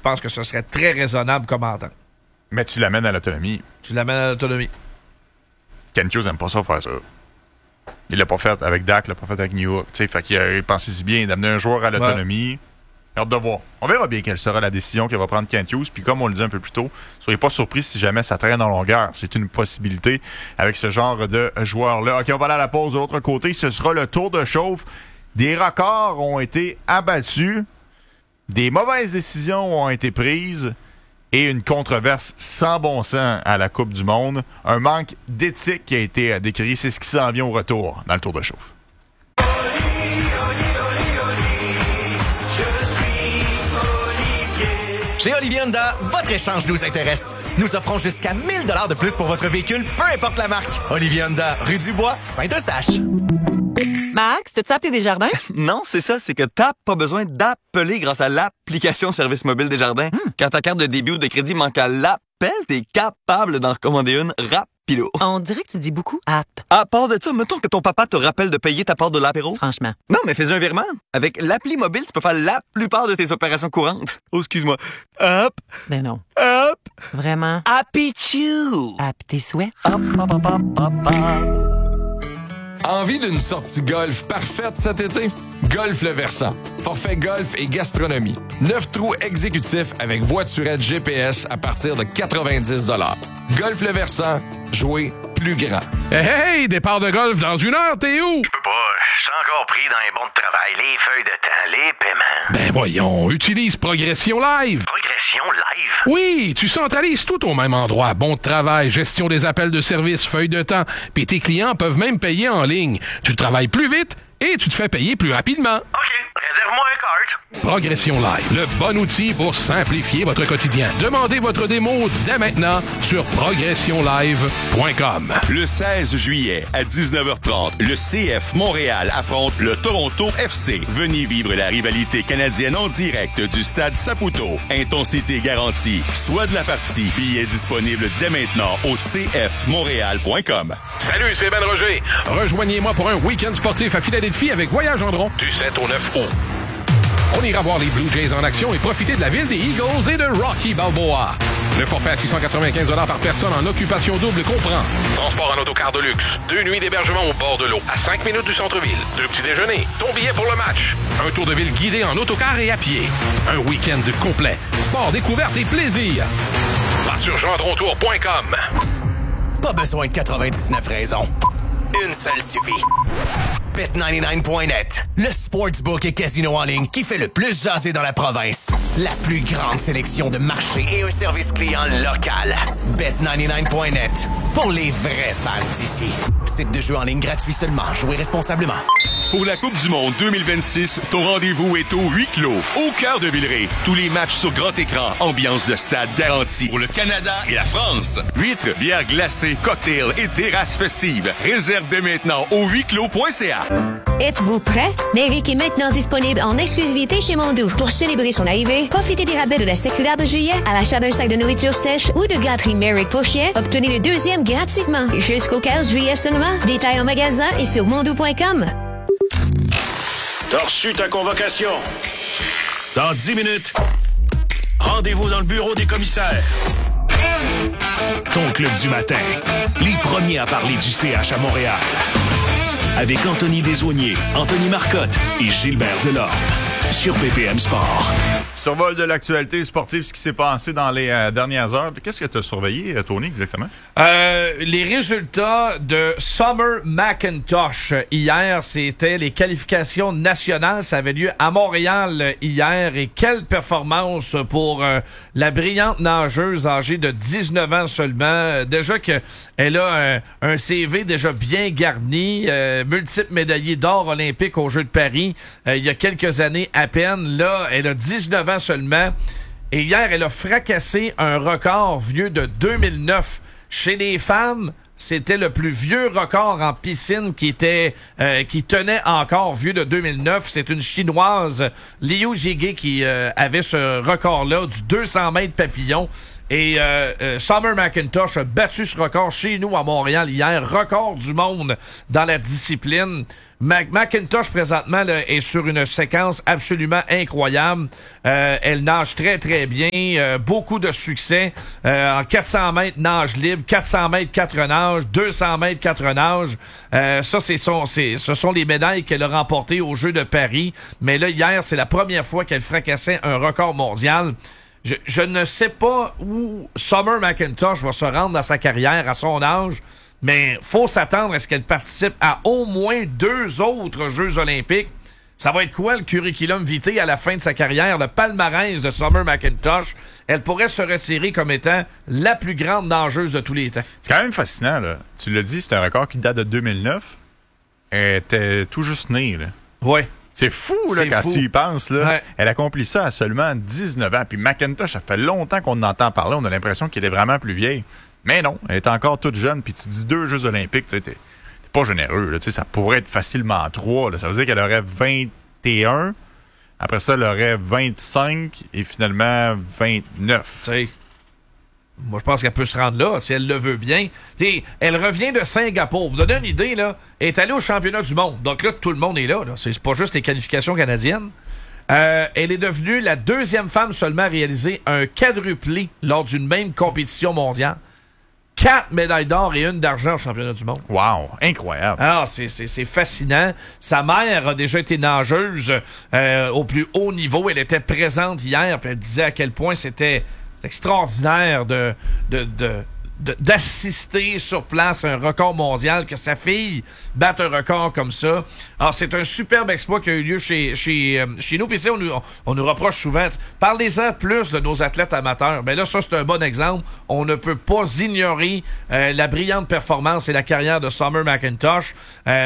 pense que ce serait très raisonnable comme entente. Mais tu l'amènes à l'autonomie. Ken Hughes n'aime pas ça faire ça. Il l'a pas fait avec Dak, il l'a pas fait avec New York. Fait qu'il a pensé si bien d'amener un joueur à l'autonomie. Hâte de voir. On verra bien quelle sera la décision que va prendre Ken Hughes. Puis comme on le dit un peu plus tôt, soyez pas surpris si jamais ça traîne en longueur. C'est une possibilité avec ce genre de joueur-là. OK, on va aller à la pause de l'autre côté. Ce sera le tour de chauffe. Des records ont été abattus. Des mauvaises décisions ont été prises. Et une controverse sans bon sens à la Coupe du Monde. Un manque d'éthique qui a été décrit. C'est ce qui s'en vient au retour dans le tour de chauffe. Chez Olivier Honda, votre échange nous intéresse. Nous offrons jusqu'à 1000 $ de plus pour votre véhicule, peu importe la marque. Olivier Honda, rue du Bois, Saint-Eustache. Max, t'as-tu appelé Desjardins? Non, c'est ça, c'est que t'as pas besoin d'appeler grâce à l'application Service mobile Desjardins. Quand ta carte de débit ou de crédit manque à l'appel, t'es capable d'en recommander une rapido. On dirait que tu dis beaucoup app. À part de ça, mettons que ton papa te rappelle de payer ta part de l'apéro. Franchement. Non, mais fais un virement. Avec l'appli mobile, tu peux faire la plupart de tes opérations courantes. Oh, excuse-moi. Hop. Ben non. Hop. Vraiment. Happy Chew. App tes souhaits. Hop, hop, hop, hop, hop, hop. Envie d'une sortie golf parfaite cet été? Golf Le Versant. Forfait golf et gastronomie. 9 trous exécutifs avec voiturette GPS à partir de 90 $. Golf Le Versant. Jouer plus grand. Hey, départ de golf dans 1 heure, t'es où? Je peux pas, je suis encore pris dans les bons de travail, les feuilles de temps, les paiements. Ben voyons, utilise Progression Live. Progression Live? Oui, tu centralises tout au même endroit. Bon de travail, gestion des appels de service, feuilles de temps. Puis tes clients peuvent même payer en ligne. Tu travailles plus vite et tu te fais payer plus rapidement. OK, réserve-moi un cart. Progression Live, le bon outil pour simplifier votre quotidien. Demandez votre démo dès maintenant sur progressionlive.com. Le 16 juillet à 19h30, le CF Montréal affronte le Toronto FC. Venez vivre la rivalité canadienne en direct du stade Saputo. Intensité garantie. Soit de la partie. Billets disponibles dès maintenant au cfmontréal.com. Salut, c'est Ben Roger. Rejoignez-moi pour un week-end sportif à Philadelphie avec Voyage Gendron du 7 au 9 août. On ira voir les Blue Jays en action et profiter de la ville des Eagles et de Rocky Balboa. Le forfait à 695 $ par personne en occupation double comprend transport en autocar de luxe, 2 nuits d'hébergement au bord de l'eau, à 5 minutes du centre-ville, 2 petits déjeuners, ton billet pour le match, un tour de ville guidé en autocar et à pied, un week-end complet, sport, découverte et plaisir. Va sur gendrontour.com. Pas besoin de 99 raisons. Une seule suffit. Bet99.net, le sportsbook et casino en ligne qui fait le plus jaser dans la province. La plus grande sélection de marchés et un service client local. Bet99.net, pour les vrais fans d'ici. Site de jeu en ligne gratuit seulement. Jouez responsablement. Pour la Coupe du Monde 2026, ton rendez-vous est au huis clos, au cœur de Villeray. Tous les matchs sur grand écran, ambiance de stade garantie. Pour le Canada et la France. Huîtres, bières glacées, cocktails et terrasses festives. Réserve dès maintenant au huisclos.ca. Êtes-vous prêt? Merrick est maintenant disponible en exclusivité chez Mondou. Pour célébrer son arrivée, profitez des rabais de la circulaire de juillet à l'achat d'un sac de nourriture sèche ou de gâterie Merrick pour chien. Obtenez le 2e gratuitement. Jusqu'au 15 juillet seulement. Détails en magasin et sur mondou.com. T'as reçu ta convocation. Dans 10 minutes, rendez-vous dans le bureau des commissaires. Ton club du matin. Les premiers à parler du CH à Montréal. Avec Anthony Desaulniers, Anthony Marcotte et Gilbert Delorme. Sur BPM Sport. Survol de l'actualité sportive, ce qui s'est passé dans les dernières heures. Qu'est-ce que tu as surveillé, Tony, exactement? Les résultats de Summer Macintosh. Hier, c'était les qualifications nationales. Ça avait lieu à Montréal hier. Et quelle performance pour la brillante nageuse âgée de 19 ans seulement. Déjà qu'elle a un CV déjà bien garni. Multiple médaillée d'or olympique aux Jeux de Paris il y a quelques années à peine. Là, elle a 19 ans seulement. Et hier, elle a fracassé un record vieux de 2009. Chez les femmes, c'était le plus vieux record en piscine qui tenait encore vieux de 2009. C'est une Chinoise, Liu Jige, qui avait ce record-là du 200 mètres papillon. Et Summer McIntosh a battu ce record chez nous à Montréal hier. Record du monde dans la discipline. McIntosh, présentement, là, est sur une séquence absolument incroyable. Elle nage très, très bien. Beaucoup de succès. En 400 mètres, nage libre. 400 mètres, 4 nages. 200 mètres, 4 nages. Ça, ce sont les médailles qu'elle a remportées aux Jeux de Paris. Mais là, hier, c'est la première fois qu'elle fracassait un record mondial. Je ne sais pas où Summer McIntosh va se rendre dans sa carrière, à son âge. Mais faut s'attendre à ce qu'elle participe à au moins 2 autres Jeux olympiques. Ça va être quoi le curriculum vitae à la fin de sa carrière, le palmarès de Summer McIntosh? Elle pourrait se retirer comme étant la plus grande nageuse de tous les temps. C'est quand même fascinant, là. Tu l'as dit, c'est un record qui date de 2009. Elle était tout juste née, là. Oui. C'est fou, là, quand tu y penses, là. Ouais. Elle accomplit ça à seulement 19 ans. Puis McIntosh, ça fait longtemps qu'on en entend parler. On a l'impression qu'elle est vraiment plus vieille. Mais non, elle est encore toute jeune. Puis tu dis 2 Jeux olympiques, tu sais, t'es pas généreux, là. Tu sais, ça pourrait être facilement 3, là. Ça veut dire qu'elle aurait 21. Après ça, elle aurait 25 et finalement 29. Tu sais, moi, je pense qu'elle peut se rendre là, si elle le veut bien. T'sais, elle revient de Singapour. Vous donnez une idée, là. Elle est allée au championnat du monde. Donc là, tout le monde est là. C'est pas juste les qualifications canadiennes. Elle est devenue la 2e femme seulement à réaliser un quadruplé lors d'une même compétition mondiale. 4 médailles d'or et 1 d'argent au championnat du monde. Wow, incroyable. Alors, c'est fascinant. Sa mère a déjà été nageuse au plus haut niveau. Elle était présente hier, puis elle disait à quel point c'était extraordinaire d'assister sur place à un record mondial, que sa fille batte un record comme ça. Alors, c'est un superbe exploit qui a eu lieu chez nous. Puis on nous reproche souvent, parlez-en plus de nos athlètes amateurs. Ben là, ça, c'est un bon exemple. On ne peut pas ignorer la brillante performance et la carrière de Summer McIntosh.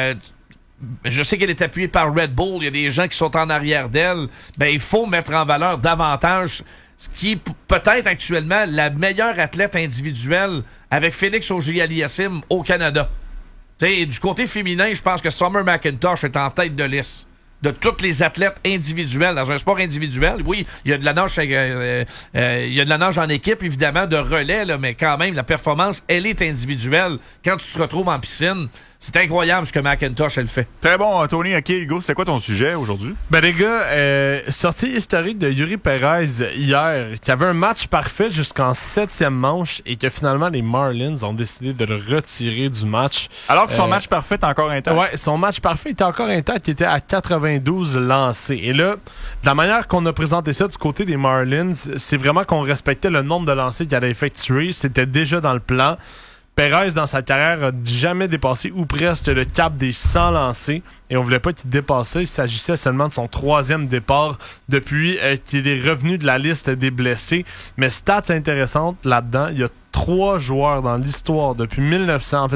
Je sais qu'elle est appuyée par Red Bull. Il y a des gens qui sont en arrière d'elle. Ben, il faut mettre en valeur davantage ce qui est peut-être actuellement la meilleure athlète individuelle avec Félix Auger-Aliassime au Canada. T'sais, du côté féminin, je pense que Summer McIntosh est en tête de liste de toutes les athlètes individuels. Dans un sport individuel, oui, il y a de la nage, il y a de la nage en équipe, évidemment, de relais, là, mais quand même, la performance, elle est individuelle. Quand tu te retrouves en piscine, c'est incroyable ce que McIntosh, elle fait. Très bon, Tony. OK, Hugo, c'est quoi ton sujet aujourd'hui? Ben les gars, sortie historique de Yuri Perez hier, qui avait un match parfait jusqu'en 7e manche et que finalement les Marlins ont décidé de le retirer du match. Alors que son match parfait est encore intact. Ouais, son match parfait était encore intact, il était à 92 lancés. Et là, de la manière qu'on a présenté ça du côté des Marlins, c'est vraiment qu'on respectait le nombre de lancers qu'il allait effectuer. C'était déjà dans le plan. Perez, dans sa carrière, a jamais dépassé ou presque le cap des 100 lancés et on voulait pas qu'il dépasse ça. Il s'agissait seulement de son 3e départ depuis qu'il est revenu de la liste des blessés. Mais stats intéressantes là-dedans, il y a 3 joueurs dans l'histoire depuis 1900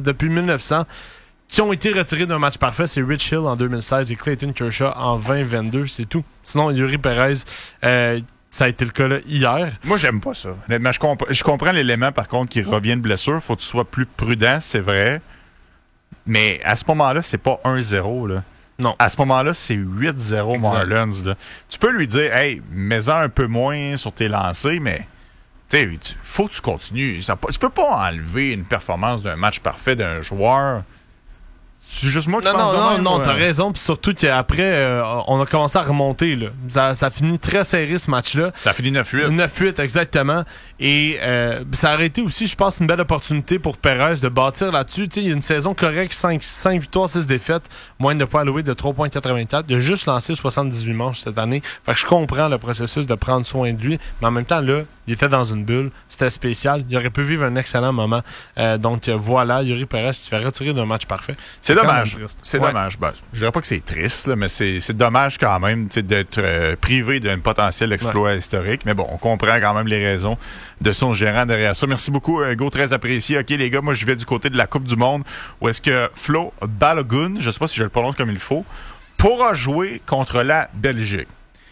qui ont été retirés d'un match parfait. C'est Rich Hill en 2016 et Clayton Kershaw en 2022. C'est tout. Sinon, Yuri Perez... ça a été le cas là, hier. Moi, j'aime pas ça. Honnêtement, je comprends l'élément, par contre, qui revient de blessure. Faut que tu sois plus prudent, c'est vrai. Mais à ce moment-là, c'est pas 1-0. Là. Non. À ce moment-là, c'est 8-0 Marlins. Là. Tu peux lui dire, hey, mets-en un peu moins sur tes lancers, mais faut que tu continues. Tu peux pas enlever une performance d'un match parfait d'un joueur. C'est juste moi qui pense de même. Non, t'as raison. Puis surtout qu'après, on a commencé à remonter. Là. Ça finit très serré ce match-là. Ça finit 9-8. 9-8, exactement. Et ça aurait été aussi, je pense, une belle opportunité pour Perez de bâtir là-dessus. Il y a une saison correcte, 5 victoires, 6 défaites, moyenne de points alloués de 3,84. Il a juste lancé 78 manches cette année. Fait que je comprends le processus de prendre soin de lui. Mais en même temps, là, il était dans une bulle. C'était spécial. Il aurait pu vivre un excellent moment. Donc voilà, Yuri Perez se fait retirer d'un match parfait. C'est dommage. C'est dommage. Ben, je dirais pas que c'est triste, là, mais c'est dommage quand même d'être privé d'un potentiel exploit historique. Mais bon, on comprend quand même les raisons de son gérant derrière ça. Merci beaucoup, Hugo, très apprécié. OK, les gars, moi, je vais du côté de la Coupe du Monde où est-ce que Flo Balogun, je sais pas si je le prononce comme il faut, pourra jouer contre la Belgique.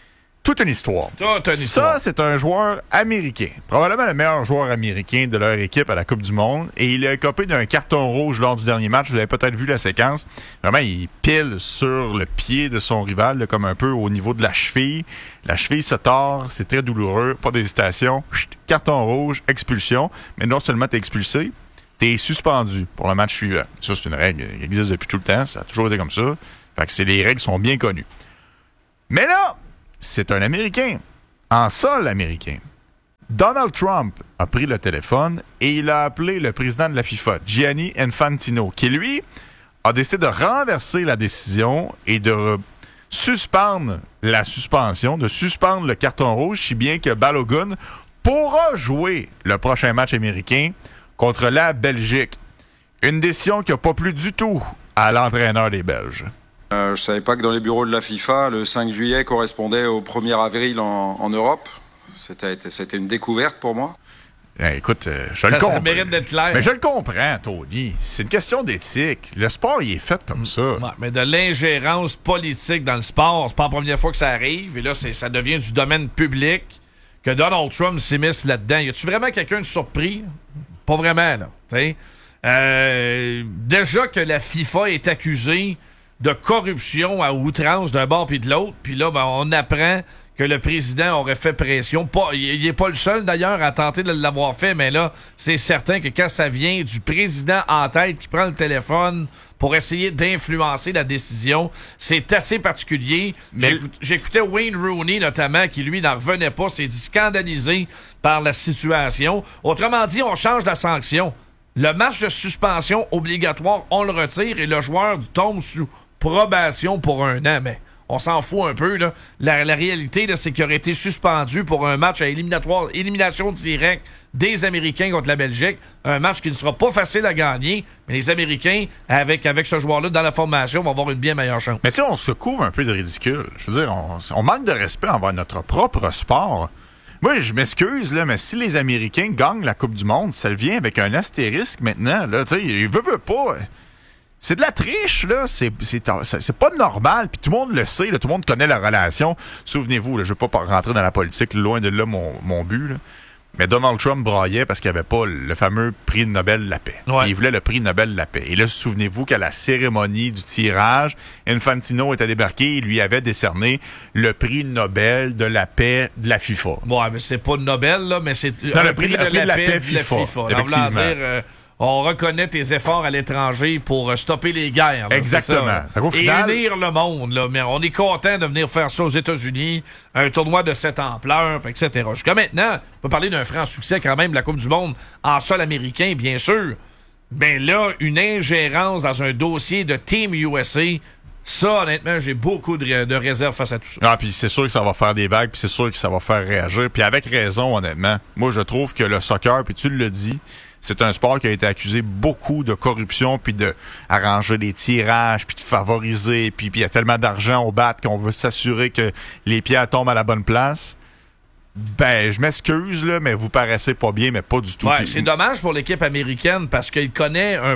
toute une histoire. Ça, c'est un joueur américain. Probablement le meilleur joueur américain de leur équipe à la Coupe du Monde. Et il a écopé d'un carton rouge lors du dernier match. Vous avez peut-être vu la séquence. Vraiment, il pile sur le pied de son rival, là, comme un peu au niveau de la cheville. La cheville se tord, c'est très douloureux. Pas d'hésitation. Carton rouge, expulsion. Mais non seulement t'es expulsé, t'es suspendu pour le match suivant. Ça, c'est une règle qui existe depuis tout le temps. Ça a toujours été comme ça. Fait que les règles sont bien connues. Mais là, c'est un Américain, en sol américain. Donald Trump a pris le téléphone et il a appelé le président de la FIFA, Gianni Infantino, qui, lui, a décidé de renverser la décision et de suspendre la suspension, de suspendre le carton rouge, si bien que Balogun pourra jouer le prochain match américain contre la Belgique. Une décision qui n'a pas plu du tout à l'entraîneur des Belges. Je savais pas que dans les bureaux de la FIFA, le 5 juillet correspondait au 1er avril en Europe. C'était une découverte pour moi. Écoute, je le comprends. Ça mérite d'être clair. Mais je le comprends, Tony. C'est une question d'éthique. Le sport, il est fait comme ça. Ouais, mais de l'ingérence politique dans le sport, c'est pas la première fois que ça arrive. Et là, ça devient du domaine public que Donald Trump s'immisce là-dedans. Y a-tu vraiment quelqu'un de surpris? Pas vraiment, là. Déjà que la FIFA est accusée de corruption à outrance d'un bord puis de l'autre. Puis là, on apprend que le président aurait fait pression. Il n'est pas le seul, d'ailleurs, à tenter de l'avoir fait, mais là, c'est certain que quand ça vient du président en tête qui prend le téléphone pour essayer d'influencer la décision, c'est assez particulier. J'écoutais Wayne Rooney, notamment, qui, lui, n'en revenait pas, s'est dit scandalisé par la situation. Autrement dit, on change la sanction. Le match de suspension obligatoire, on le retire et le joueur tombe sous probation pour 1 an, mais on s'en fout un peu, là. La réalité, là, c'est qu'il aurait été suspendu pour un match à élimination directe des Américains contre la Belgique. Un match qui ne sera pas facile à gagner, mais les Américains, avec ce joueur-là dans la formation, vont avoir une bien meilleure chance. Mais tu sais, on se couvre un peu de ridicule. Je veux dire, on manque de respect envers notre propre sport. Moi, je m'excuse, là, mais si les Américains gagnent la Coupe du Monde, ça vient avec un astérisque maintenant, là. Tu sais, ils veulent pas. C'est de la triche, là. C'est pas normal. Puis tout le monde le sait, là. Tout le monde connaît la relation. Souvenez-vous, là, je veux pas rentrer dans la politique, loin de là mon but, là. Mais Donald Trump braillait parce qu'il n'y avait pas le fameux prix Nobel de la paix. Ouais. Il voulait le prix Nobel de la paix. Et là, souvenez-vous qu'à la cérémonie du tirage, Infantino était débarqué et lui avait décerné le prix Nobel de la paix de la FIFA. Ouais, mais c'est pas Nobel, là, mais c'est le prix de la paix FIFA. Effectivement. Dire, on reconnaît tes efforts à l'étranger pour stopper les guerres. Là, exactement. Et unir le monde. Là. Mais on est content de venir faire ça aux États-Unis, un tournoi de cette ampleur, etc. Jusqu'à maintenant, on peut parler d'un franc succès quand même, la Coupe du Monde en sol américain, bien sûr. Mais là, une ingérence dans un dossier de Team USA, ça, honnêtement, j'ai beaucoup de réserves face à tout ça. Ah, puis c'est sûr que ça va faire des vagues, puis c'est sûr que ça va faire réagir. Puis avec raison, honnêtement. Moi, je trouve que le soccer, puis tu le dis, c'est un sport qui a été accusé beaucoup de corruption, puis de arranger des tirages, puis de favoriser, puis il y a tellement d'argent au bat qu'on veut s'assurer que les pierres tombent à la bonne place. Ben, je m'excuse, là, mais vous paraissez pas bien, mais pas du tout. Ouais, c'est dommage pour l'équipe américaine parce qu'elle connaît un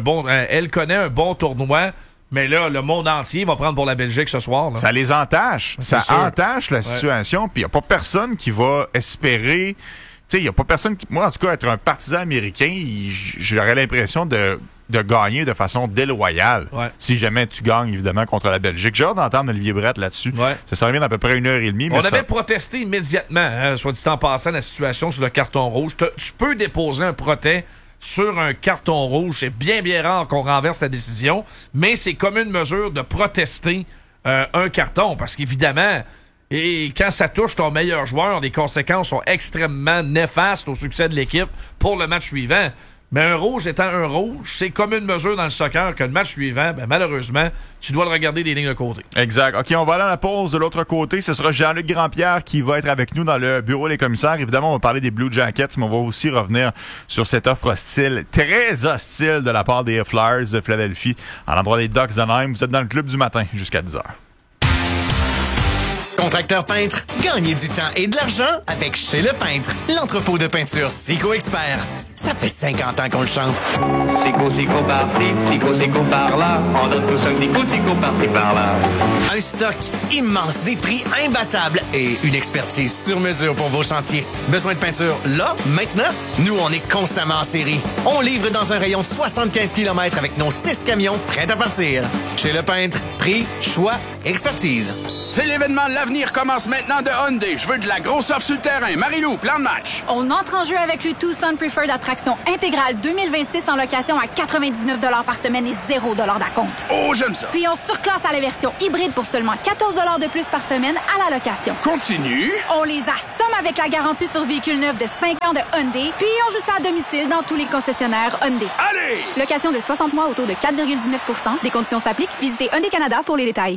bon tournoi. Mais là, le monde entier va prendre pour la Belgique ce soir. Là. Ça les entache. Ça entache la situation. Puis il n'y a pas personne qui va espérer... Tu sais, il n'y a pas personne qui... Moi, en tout cas, être un partisan américain, j'aurais l'impression de gagner de façon déloyale. Ouais. Si jamais tu gagnes, évidemment, contre la Belgique. J'ai hâte d'entendre Olivier Brett là-dessus. Ouais. Ça revient d'à peu près 1h30. On avait protesté immédiatement, hein, soit dit en passant, la situation sur le carton rouge. Tu peux déposer un protest sur un carton rouge. C'est bien rare qu'on renverse la décision, mais c'est comme une mesure de protester un carton, parce qu'évidemment, et quand ça touche ton meilleur joueur, les conséquences sont extrêmement néfastes au succès de l'équipe pour le match suivant. Mais un rouge étant un rouge, c'est comme une mesure dans le soccer que le match suivant, ben malheureusement, tu dois le regarder des lignes de côté. Exact. OK, on va aller à la pause. De l'autre côté, ce sera Jean-Luc Grandpierre qui va être avec nous dans le bureau des commissaires. Évidemment, on va parler des Blue Jackets, mais on va aussi revenir sur cette offre hostile, très hostile de la part des Flyers de Philadelphie à l'endroit des Ducks d'Anaheim. Vous êtes dans le club du matin jusqu'à 10h. Contracteur peintre, gagnez du temps et de l'argent avec Chez Le Peintre, l'entrepôt de peinture Sico Expert. Ça fait 50 ans qu'on le chante. Sico par-ci, sico par-là, on donne tous un petit sico par-ci par-là. Un stock immense, des prix imbattables et une expertise sur mesure pour vos chantiers. Besoin de peinture là, maintenant? Nous, on est constamment en série. On livre dans un rayon de 75 km avec nos 6 camions prêts à partir. Chez Le Peintre, prix, choix, expertise. C'est l'événement de l'avenir commence maintenant de Hyundai. Je veux de la grosse offre sur le terrain. Marie-Lou, plan de match. On entre en jeu avec le Tucson Preferred Attraction intégrale 2026 en location à 99 $ par semaine et 0 $ d'acompte. Oh, j'aime ça. Puis on surclasse à la version hybride pour seulement 14 $ de plus par semaine à la location. Continue. On les assomme avec la garantie sur véhicule neuf de 5 ans de Hyundai. Puis on joue ça à domicile dans tous les concessionnaires Hyundai. Allez! Location de 60 mois au taux de 4,19 %. Des conditions s'appliquent. Visitez Hyundai Canada pour les détails.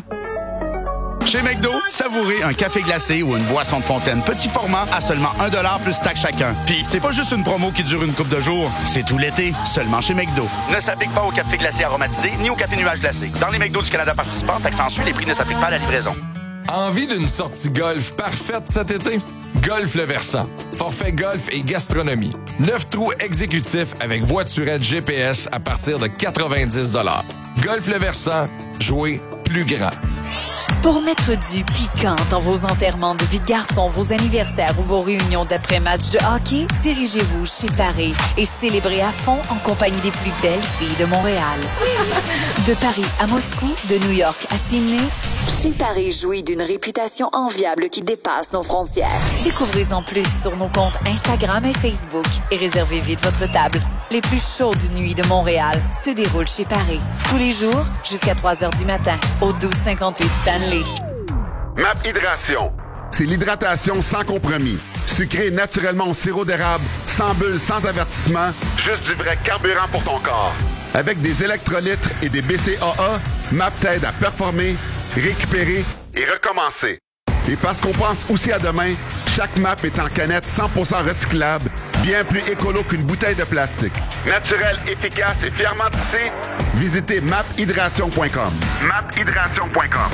Chez McDo, savourez un café glacé ou une boisson de fontaine petit format à seulement 1 $ plus taxe chacun. Puis c'est pas juste une promo qui dure une couple de jours, c'est tout l'été, seulement chez McDo. Ne s'applique pas au café glacé aromatisé ni au café nuage glacé. Dans les McDo du Canada participants, taxe en les prix ne s'appliquent pas à la livraison. Envie d'une sortie golf parfaite cet été? Golf Le Versant. Forfait golf et gastronomie. 9 trous exécutifs avec voiturette GPS à partir de 90 $. Golf Le Versant, jouer plus grand. Pour mettre du piquant dans vos enterrements de vie de garçon, vos anniversaires ou vos réunions d'après-match de hockey, dirigez-vous chez Paris et célébrez à fond en compagnie des plus belles filles de Montréal. De Paris à Moscou, de New York à Sydney, chez Paris jouit d'une réputation enviable qui dépasse nos frontières. Découvrez-en plus sur nos comptes Instagram et Facebook et réservez vite votre table. Les plus chaudes nuits de Montréal se déroulent chez Paris. Tous les jours, jusqu'à 3 heures du matin, au 1258 Stanley. MAP Hydration. C'est l'hydratation sans compromis. Sucré naturellement au sirop d'érable, sans bulles, sans avertissement, juste du vrai carburant pour ton corps. Avec des électrolytes et des BCAA, MAP t'aide à performer, récupérer et recommencer. Et parce qu'on pense aussi à demain, chaque MAP est en canette 100% recyclable, bien plus écolo qu'une bouteille de plastique. Naturel, efficace et fièrement tissé, visitez maphydration.com. maphydration.com.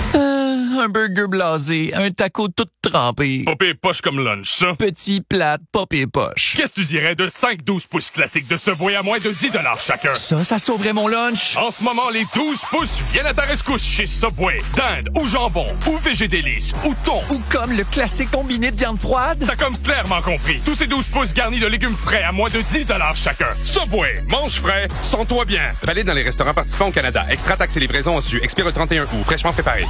Un burger blasé, un taco tout trempé. Popé poche comme lunch, ça. Petit plat, popé poche. Qu'est-ce que tu dirais de 5-12 pouces classiques de Subway à moins de 10 $ chacun? Ça sauverait mon lunch. En ce moment, les 12 pouces viennent à ta rescousse chez Subway. Dinde ou jambon, ou végédélice, ou thon. Ou comme le classique combiné de viande froide. T'as comme clairement compris. Tous ces 12 pouces garnis de légumes frais à moins de 10 $ chacun. Subway, mange frais, sens-toi bien. Valide dans les restaurants participants au Canada. Extra taxes et livraison reçues. Expire le 31 août. Fraîchement préparé.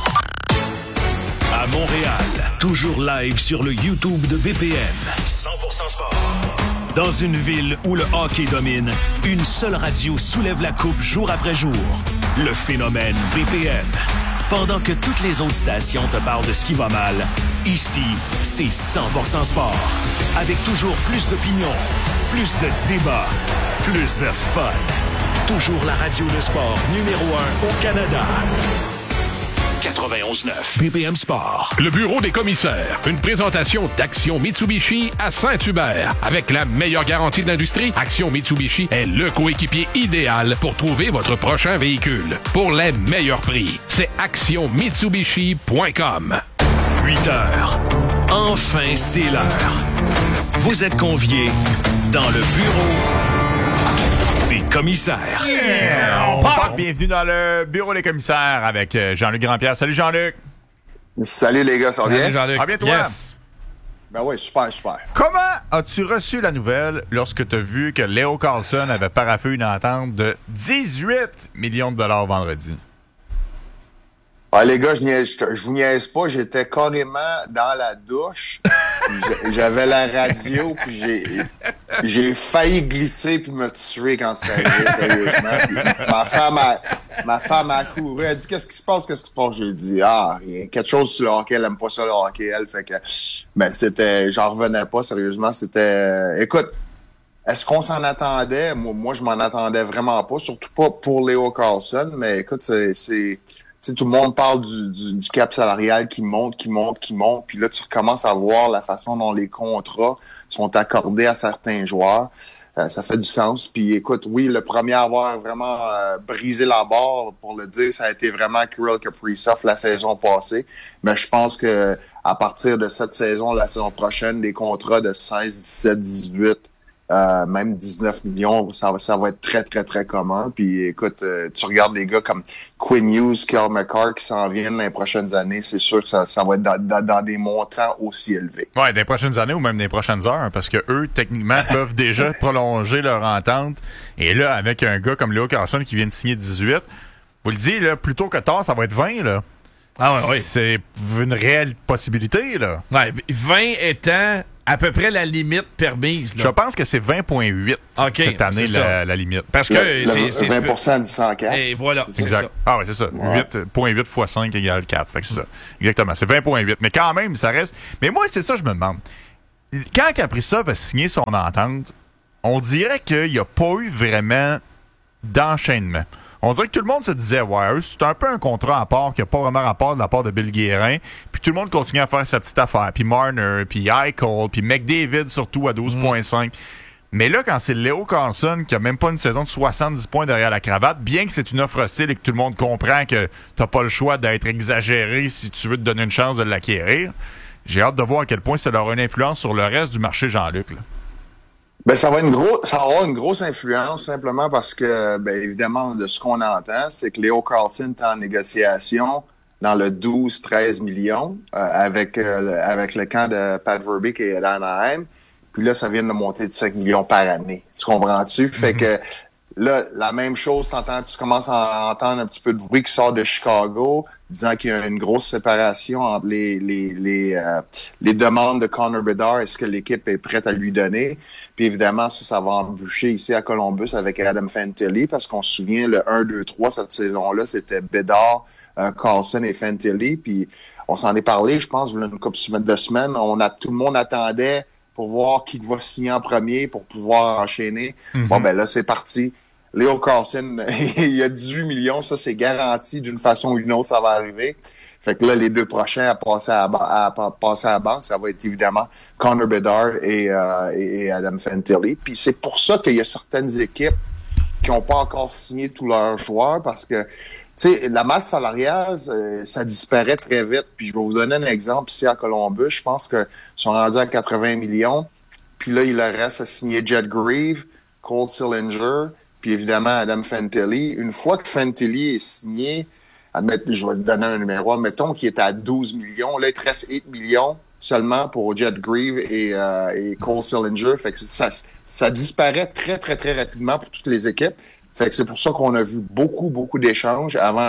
À Montréal, toujours live sur le YouTube de BPM. 100% sport. Dans une ville où le hockey domine, une seule radio soulève la coupe jour après jour. Le phénomène BPM. Pendant que toutes les autres stations te parlent de ce qui va mal, ici, c'est 100% sport. Avec toujours plus d'opinions, plus de débats, plus de fun. Toujours la radio de sport numéro 1 au Canada. 91.9 BPM Sport. Le bureau des commissaires. Une présentation d'Action Mitsubishi à Saint-Hubert. Avec la meilleure garantie de l'industrie, Action Mitsubishi est le coéquipier idéal pour trouver votre prochain véhicule. Pour les meilleurs prix, c'est actionmitsubishi.com. 8 heures. Enfin, c'est l'heure. Vous êtes conviés dans le bureau des commissaires. Yeah! On part. Bienvenue dans le bureau des commissaires avec Jean-Luc Grandpierre. Salut Jean-Luc. Salut les gars, ça va bien? Jean-Luc. Ah bien toi? Yes. Ben oui, super. Comment as-tu reçu la nouvelle lorsque tu as vu que Leo Carlson avait paraffé une entente de 18 millions de dollars vendredi? Ah, les gars, je vous niaise pas, j'étais carrément dans la douche. J'avais la radio, puis j'ai failli glisser puis me tuer quand c'est arrivé, sérieusement. Puis ma femme a couru, elle dit qu'est-ce qui se passe? J'ai dit rien, quelque chose sur le hockey, elle aime pas ça le hockey, elle fait que j'en revenais pas, sérieusement, écoute, est-ce qu'on s'en attendait? Moi je m'en attendais vraiment pas, surtout pas pour Leo Carlson, mais écoute, tout le monde parle du cap salarial qui monte, puis là, tu recommences à voir la façon dont les contrats sont accordés à certains joueurs. Ça fait du sens. Puis écoute, oui, le premier à avoir vraiment brisé la barre, pour le dire, ça a été vraiment Kirill Kaprizov la saison passée. Mais je pense que à partir de cette saison, la saison prochaine, des contrats de 16, 17, 18, même 19 millions, ça va être très, très, très commun. Puis écoute, tu regardes des gars comme Quinn Hughes, Cale Makar qui s'en viennent dans les prochaines années, c'est sûr que ça va être dans des montants aussi élevés. Ouais, des prochaines années ou même des prochaines heures, parce que eux, techniquement, peuvent déjà prolonger leur entente. Et là, avec un gars comme Leo Carlson qui vient de signer 18, vous le dites, là, plus tôt que tard, ça va être 20, là. Ah ouais. C'est une réelle possibilité, là. Ouais, 20 étant à peu près la limite permise. Là. Je pense que c'est 20,8 cette année, la limite. Parce que c'est 20% du 104. Et voilà. Exact. Ça. Ah ouais, c'est ça. 8,8 x 5 égale 4. Fait que c'est ça. Exactement. C'est 20,8. Mais quand même, ça reste... Mais moi, c'est ça, je me demande. Quand Kaprizov a signé son entente, on dirait qu'il n'y a pas eu vraiment d'enchaînement. On dirait que tout le monde se disait, ouais, c'est un peu un contrat à part qui n'a pas vraiment rapport de la part de Bill Guérin. Puis tout le monde continue à faire sa petite affaire. Puis Marner, puis Eichel, puis McDavid surtout à 12,5. Mais là, quand c'est Leo Carlson qui a même pas une saison de 70 points derrière la cravate, bien que c'est une offre hostile et que tout le monde comprend que t'as pas le choix d'être exagéré si tu veux te donner une chance de l'acquérir, j'ai hâte de voir à quel point ça aura une influence sur le reste du marché, Jean-Luc. Là. Ben, ça va avoir une grosse influence simplement parce que, ben, évidemment, de ce qu'on entend, c'est que Leo Carlson est en négociation dans le 12-13 millions avec le camp de Pat Verbeek et d'Anaheim. Puis là, ça vient de monter de 5 millions par année. Tu comprends-tu? Fait que là, la même chose, tu commences à entendre un petit peu de bruit qui sort de Chicago, disant qu'il y a une grosse séparation entre les demandes de Connor Bedard et ce que l'équipe est prête à lui donner. Puis évidemment, ça va embûcher ici à Columbus avec Adam Fantilli, parce qu'on se souvient, le 1-2-3 cette saison-là, c'était Bedard, Carlson et Fantilli. Puis on s'en est parlé, je pense, une couple de semaines. Tout le monde attendait pour voir qui va signer en premier pour pouvoir enchaîner. Bon, ben là, c'est parti. Leo Carlson, il y a 18 millions, ça c'est garanti d'une façon ou d'une autre, ça va arriver. Fait que là, les deux prochains à passer à la banque, ça va être évidemment Connor Bedard et Adam Fantilli. Puis c'est pour ça qu'il y a certaines équipes qui n'ont pas encore signé tous leurs joueurs, parce que tu sais, la masse salariale, ça disparaît très vite. Puis je vais vous donner un exemple ici à Columbus. Je pense qu'ils sont rendus à 80 millions. Puis là, il leur reste à signer Jet Grieve, Cole Sillinger, puis évidemment Adam Fantilli. Une fois que Fantilli est signé, je vais te donner un numéro, admettons qu'il est à 12 millions. Là, il te reste 8 millions seulement pour Jet Grieve et Cole Sillinger. Fait que ça disparaît très, très, très rapidement pour toutes les équipes. Fait que c'est pour ça qu'on a vu beaucoup, beaucoup d'échanges avant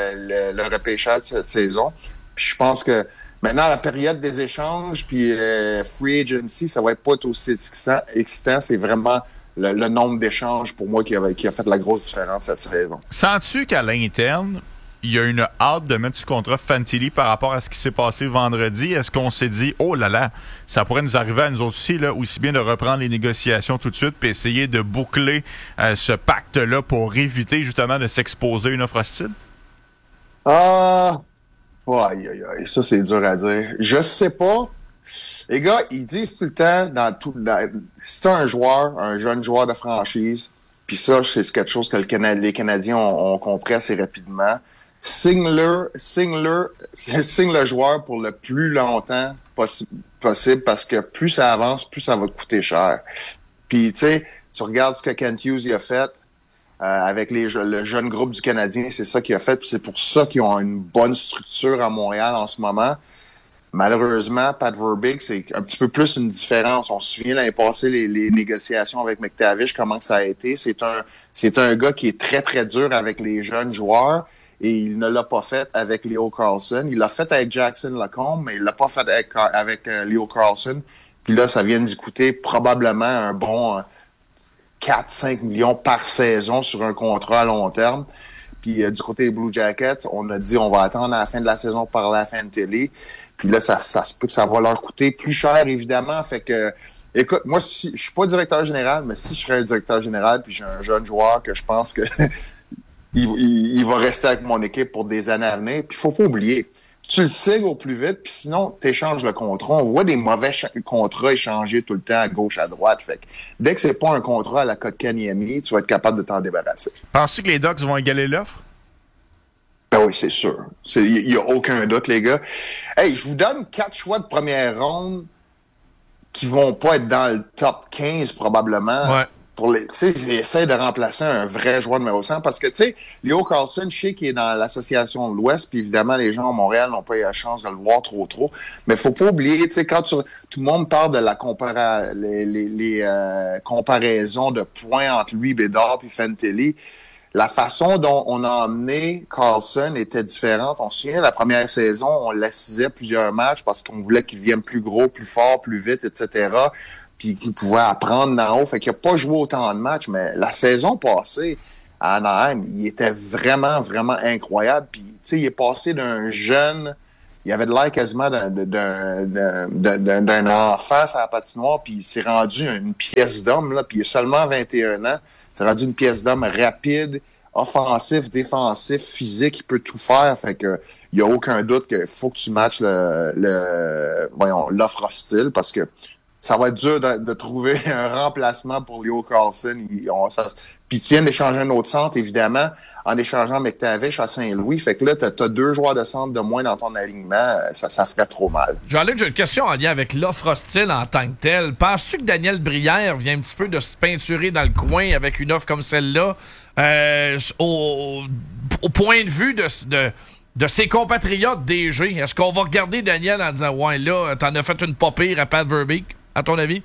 le repêchage de cette saison. Puis je pense que maintenant, la période des échanges, puis free agency, ça va être pas aussi excitant. C'est vraiment le nombre d'échanges, pour moi, qui a fait la grosse différence cette saison. Sens-tu qu'à l'interne, il y a une hâte de mettre sous contrat Fantilli par rapport à ce qui s'est passé vendredi? Est-ce qu'on s'est dit, oh là là, ça pourrait nous arriver à nous autres aussi, là, aussi bien de reprendre les négociations tout de suite puis essayer de boucler ce pacte-là pour éviter justement de s'exposer à une offre hostile? Ça c'est dur à dire. Je sais pas. Les gars, ils disent tout le temps, si t'as un jeune joueur de franchise, puis ça, c'est quelque chose que les Canadiens ont compris assez rapidement, signe le joueur pour le plus longtemps possible, parce que plus ça avance, plus ça va te coûter cher. Puis, tu sais, tu regardes ce que Kent Hughes a fait avec le jeune groupe du Canadien, c'est ça qu'il a fait, puis c'est pour ça qu'ils ont une bonne structure à Montréal en ce moment. Malheureusement, Pat Verbeek, c'est un petit peu plus une différence. On se souvient l'année passée, les négociations avec McTavish, comment que ça a été. C'est un gars qui est très, très dur avec les jeunes joueurs, et il ne l'a pas fait avec Leo Carlson. Il l'a fait avec Jackson Lacombe, mais il l'a pas fait avec Leo Carlson. Puis là, ça vient d'y coûter probablement un bon 4-5 millions par saison sur un contrat à long terme. Puis du côté des Blue Jackets, on a dit on va attendre à la fin de la saison pour parler à Fantilli. Puis là, ça se peut que ça va leur coûter plus cher, évidemment. Fait que, écoute, moi, je suis pas directeur général, mais si je serais un directeur général, puis j'ai un jeune joueur que je pense que il va rester avec mon équipe pour des années à venir. Puis il faut pas oublier, tu le signes au plus vite, puis sinon, tu échanges le contrat. On voit des mauvais contrats échangés tout le temps à gauche, à droite. Fait que dès que c'est pas un contrat à la Kotkaniemi, tu vas être capable de t'en débarrasser. Penses-tu que les Ducks vont égaler l'offre? Ben oui, c'est sûr. Il y a aucun doute, les gars. Hey, je vous donne 4 choix de première ronde. qui vont pas être dans le top 15 probablement. Ouais. Tu sais, ils essaient de remplacer un vrai joueur numéro 100 parce que, tu sais, Leo Carlson, je sais qu'il est dans l'association de l'Ouest, puis évidemment, les gens à Montréal n'ont pas eu la chance de le voir trop. Mais faut pas oublier, tu sais, quand tout le monde parle de la comparaison de points entre lui, Bédard, puis Fantilli, la façon dont on a emmené Carlson était différente. On se souvient, la première saison, on l'assisait plusieurs matchs parce qu'on voulait qu'il vienne plus gros, plus fort, plus vite, etc., puis qu'il pouvait apprendre d'en haut. Fait qu'il n'a pas joué autant de matchs, mais la saison passée, à Anaheim, il était vraiment, vraiment incroyable. Puis, tu sais, il est passé d'un jeune... Il avait de l'air quasiment d'un enfant sur la patinoire, puis il s'est rendu une pièce d'homme, là, puis il a seulement 21 ans. Il s'est rendu une pièce d'homme rapide, offensif, défensif, physique, il peut tout faire. Fait que il y a aucun doute qu'il faut que tu matches l'offre hostile, parce que ça va être dur de trouver un remplacement pour Leo Carlson. Puis tu viens d'échanger un autre centre, évidemment, en échangeant McTavish à Saint-Louis. Fait que là, t'as 2 joueurs de centre de moins dans ton alignement. Ça ferait trop mal. Jean-Luc, j'ai une question en lien avec l'offre hostile en tant que telle. Penses-tu que Daniel Brière vient un petit peu de se peinturer dans le coin avec une offre comme celle-là, au point de vue de ses compatriotes DG? Est-ce qu'on va regarder Daniel en disant « Ouais, là, t'en as fait une pas pire à Pat Verbeek », à ton avis?